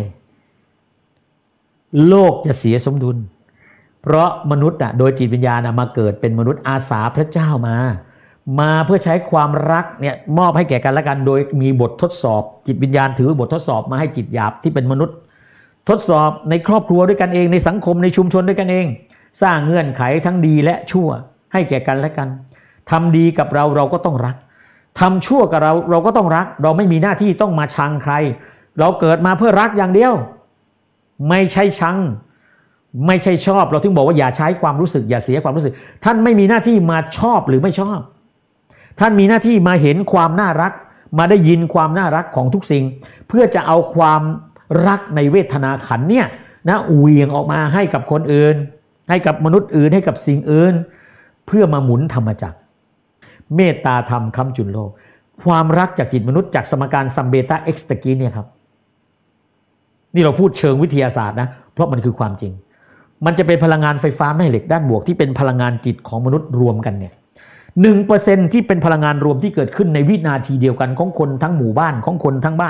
โลกจะเสียสมดุลเพราะมนุษย์โดยจิตวิญญาณมาเกิดเป็นมนุษย์อาสาพระเจ้ามาเพื่อใช้ความรักเนี่ยมอบให้แก่กันและกันโดยมีบททดสอบจิตวิญญาณถือบททดสอบมาให้จิตหยาบที่เป็นมนุษย์ทดสอบในครอบครัวด้วยกันเองในสังคมในชุมชนด้วยกันเองสร้างเงื่อนไขทั้งดีและชั่วให้แก่กันและกันทำดีกับเราก็ต้องรักทำชั่วกับเราก็ต้องรักเราไม่มีหน้าที่ต้องมาชังใครเราเกิดมาเพื่อรักอย่างเดียวไม่ใช่ชังไม่ใช่ชอบเราถึงบอกว่าอย่าใช้ความรู้สึกอย่าเสียความรู้สึกท่านไม่มีหน้าที่มาชอบหรือไม่ชอบท่านมีหน้าที่มาเห็นความน่ารักมาได้ยินความน่ารักของทุกสิ่งเพื่อจะเอาความรักในเวทนาขันธ์เนี่ยนะเหวี่ยงออกมาให้กับคนอื่นให้กับมนุษย์อื่นให้กับสิ่งอื่นเพื่อมาหมุนธรรมจักรเมตตาธรรมค้ำจุนโลกความรักจากจิตมนุษย์จากสมการซัมเบต้าเอ็กซ์ตะกี้เนี่ยครับนี่เราพูดเชิงวิทยาศาสตร์นะเพราะมันคือความจริงมันจะเป็นพลังงานไฟฟ้าแม่เหล็กด้านบวกที่เป็นพลังงานจิตของมนุษย์รวมกันเนี่ย 1% ที่เป็นพลังงานรวมที่เกิดขึ้นในวินาทีเดียวกันของคนทั้งหมู่บ้านของคนทั้งบ้าน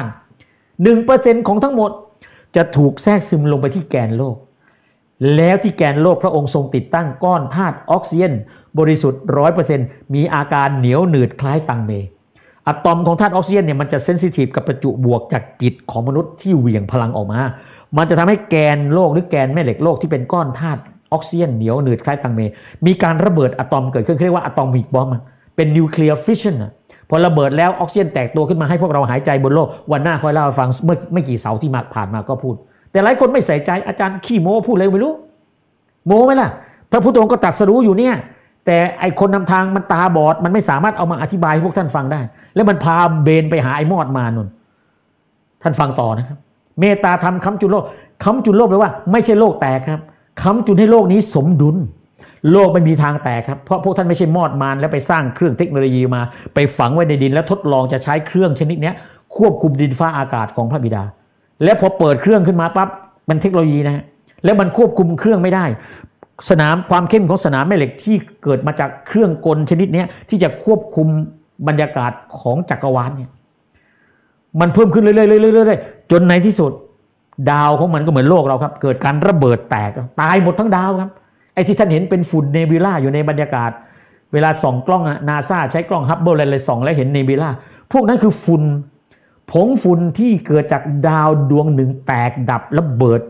1% ของทั้งหมดจะถูกแทรกซึมลงไปที่แกนโลกแล้วที่แกนโลกพระองค์ทรงติดตั้งก้อนธาตุออกซิเจนบริสุทธิ์ 100% มีอาการเหนียวหนืดคล้ายตังเมอะตอมของธาตุออกซิเจนเนี่ยมันจะเซนซิทีฟกับประจุบวกจากจิตของมนุษย์ที่เหวี่ยงพลังออกมามันจะทำให้แกนโลกหรือแกนแม่เหล็กโลกที่เป็นก้อนธาตุออกซิเจนเหนียวหนืดคล้ายตังเมมีการระเบิดอะตอมเกิดขึ้นเรียกว่าอะตอมิกบอมเป็นนิวเคลียร์ฟิชชันพอระเบิดแล้วออกซิเจนแตกตัวขึ้นมาให้พวกเราหายใจบนโลกวันหน้าค่อยเล่าให้ฟังเมื่อไม่กี่เสาร์ที่ผ่านมาก็พูดแต่หลายคนไม่ใส่ใจอาจารย์ขี้โม้พูดอะไรไม่รู้โม้ไหมล่ะพระพุทธองค์ก็ตรัสรู้อยู่เนี่ยแต่ไอคนนำทางมันตาบอดมันไม่สามารถเอามาอธิบายให้พวกท่านฟังได้แล้วมันพาเบนไปหาไอ้มอดมานุ่นท่านฟังต่อนะครับเมตตาธรรมค้ำจุนโลกค้ำจุนโลกแปลว่าไม่ใช่โลกแตกครับค้ำจุนให้โลกนี้สมดุลโลกไม่มีทางแตกครับเพราะพวกท่านไม่ใช่มอดมารแล้วไปสร้างเครื่องเทคโนโลยีมาไปฝังไว้ในดินแล้วทดลองจะใช้เครื่องชนิดนี้ควบคุมดินฟ้าอากาศของพระบิดาแล้วพอเปิดเครื่องขึ้นมาปั๊บมันเทคโนโลยีนะฮะแล้วมันควบคุมเครื่องไม่ได้สนามความเข้มของสนามแม่เหล็กที่เกิดมาจากเครื่องกลชนิดนี้ที่จะควบคุมบรรยากาศของจักรวาลเนี่ยมันเพิ่มขึ้นเรื่อยๆจนในที่สุดดาวของมันก็เหมือนโลกเราครับเกิดการระเบิดแตกตายหมดทั้งดาวครับไอ้ที่ท่านเห็นเป็นฝุ่นเนบิวล่าอยู่ในบรรยากาศเวลาส่องกล้องนาซาใช้กล้องฮับเบิลอะไรส่องแล้วเห็นเนบิวล่าพวกนั้นคือฝุ่นผงฝุ่นที่เกิดจากดาวดวงหนึ่งแตกดับระเบิด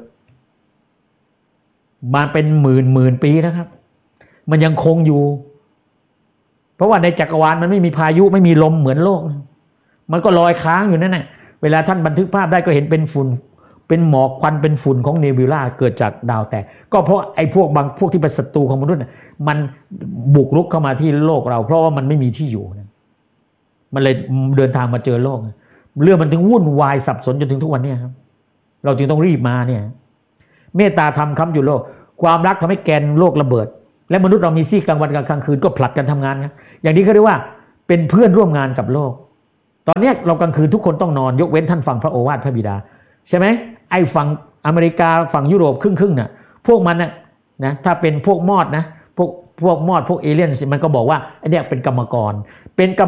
มาเป็นหมื่นปีนะครับมันยังคงอยู่เพราะว่าในจักรวาลมันไม่มีพายุไม่มีลมเหมือนโลกมันก็ลอยค้างอยู่นั่นแหละเวลาท่านบันทึกภาพได้ก็เห็นเป็นฝุ่นเเป็นหมอกควันเป็นฝุ่นของเนบิวลาเกิดจากดาวแตกก็เพราะไอ้พวกบางพวกที่เป็นศัตรูของมนุษย์มันบุกรุกเข้ามาที่โลกเราเพราะว่ามันไม่มีที่อยู่มันเลยเดินทางมาเจอโลกเรื่องมันถึงวุ่นวายสับสนจนถึงทุกวันนี้ครับเราจึงต้องรีบมาเนี่ยเมตตาธรรมค้ำอยู่โลกความรักทำให้แกนโลกระเบิดและมนุษย์เรามีซีกกลางวันกับกลางคืนก็ผลัดกันทำงานครับอย่างนี้เขาเรียกว่าเป็นเพื่อนร่วมงานกับโลกตอนนี้เรากลางคืนทุกคนต้องนอนยกเว้นท่านฟังพระโอวาทพระบิดาใช่ไหมไอ้ฝั่งอเมริกาฝั่งยุโรปครึ่งน่ะพวกมันนะถ้าเป็นพวกมอดนะพวกมอดพวกเอเลี่ยนมันก็บอกว่าไอ้เนี่ยเป็นกรรมกร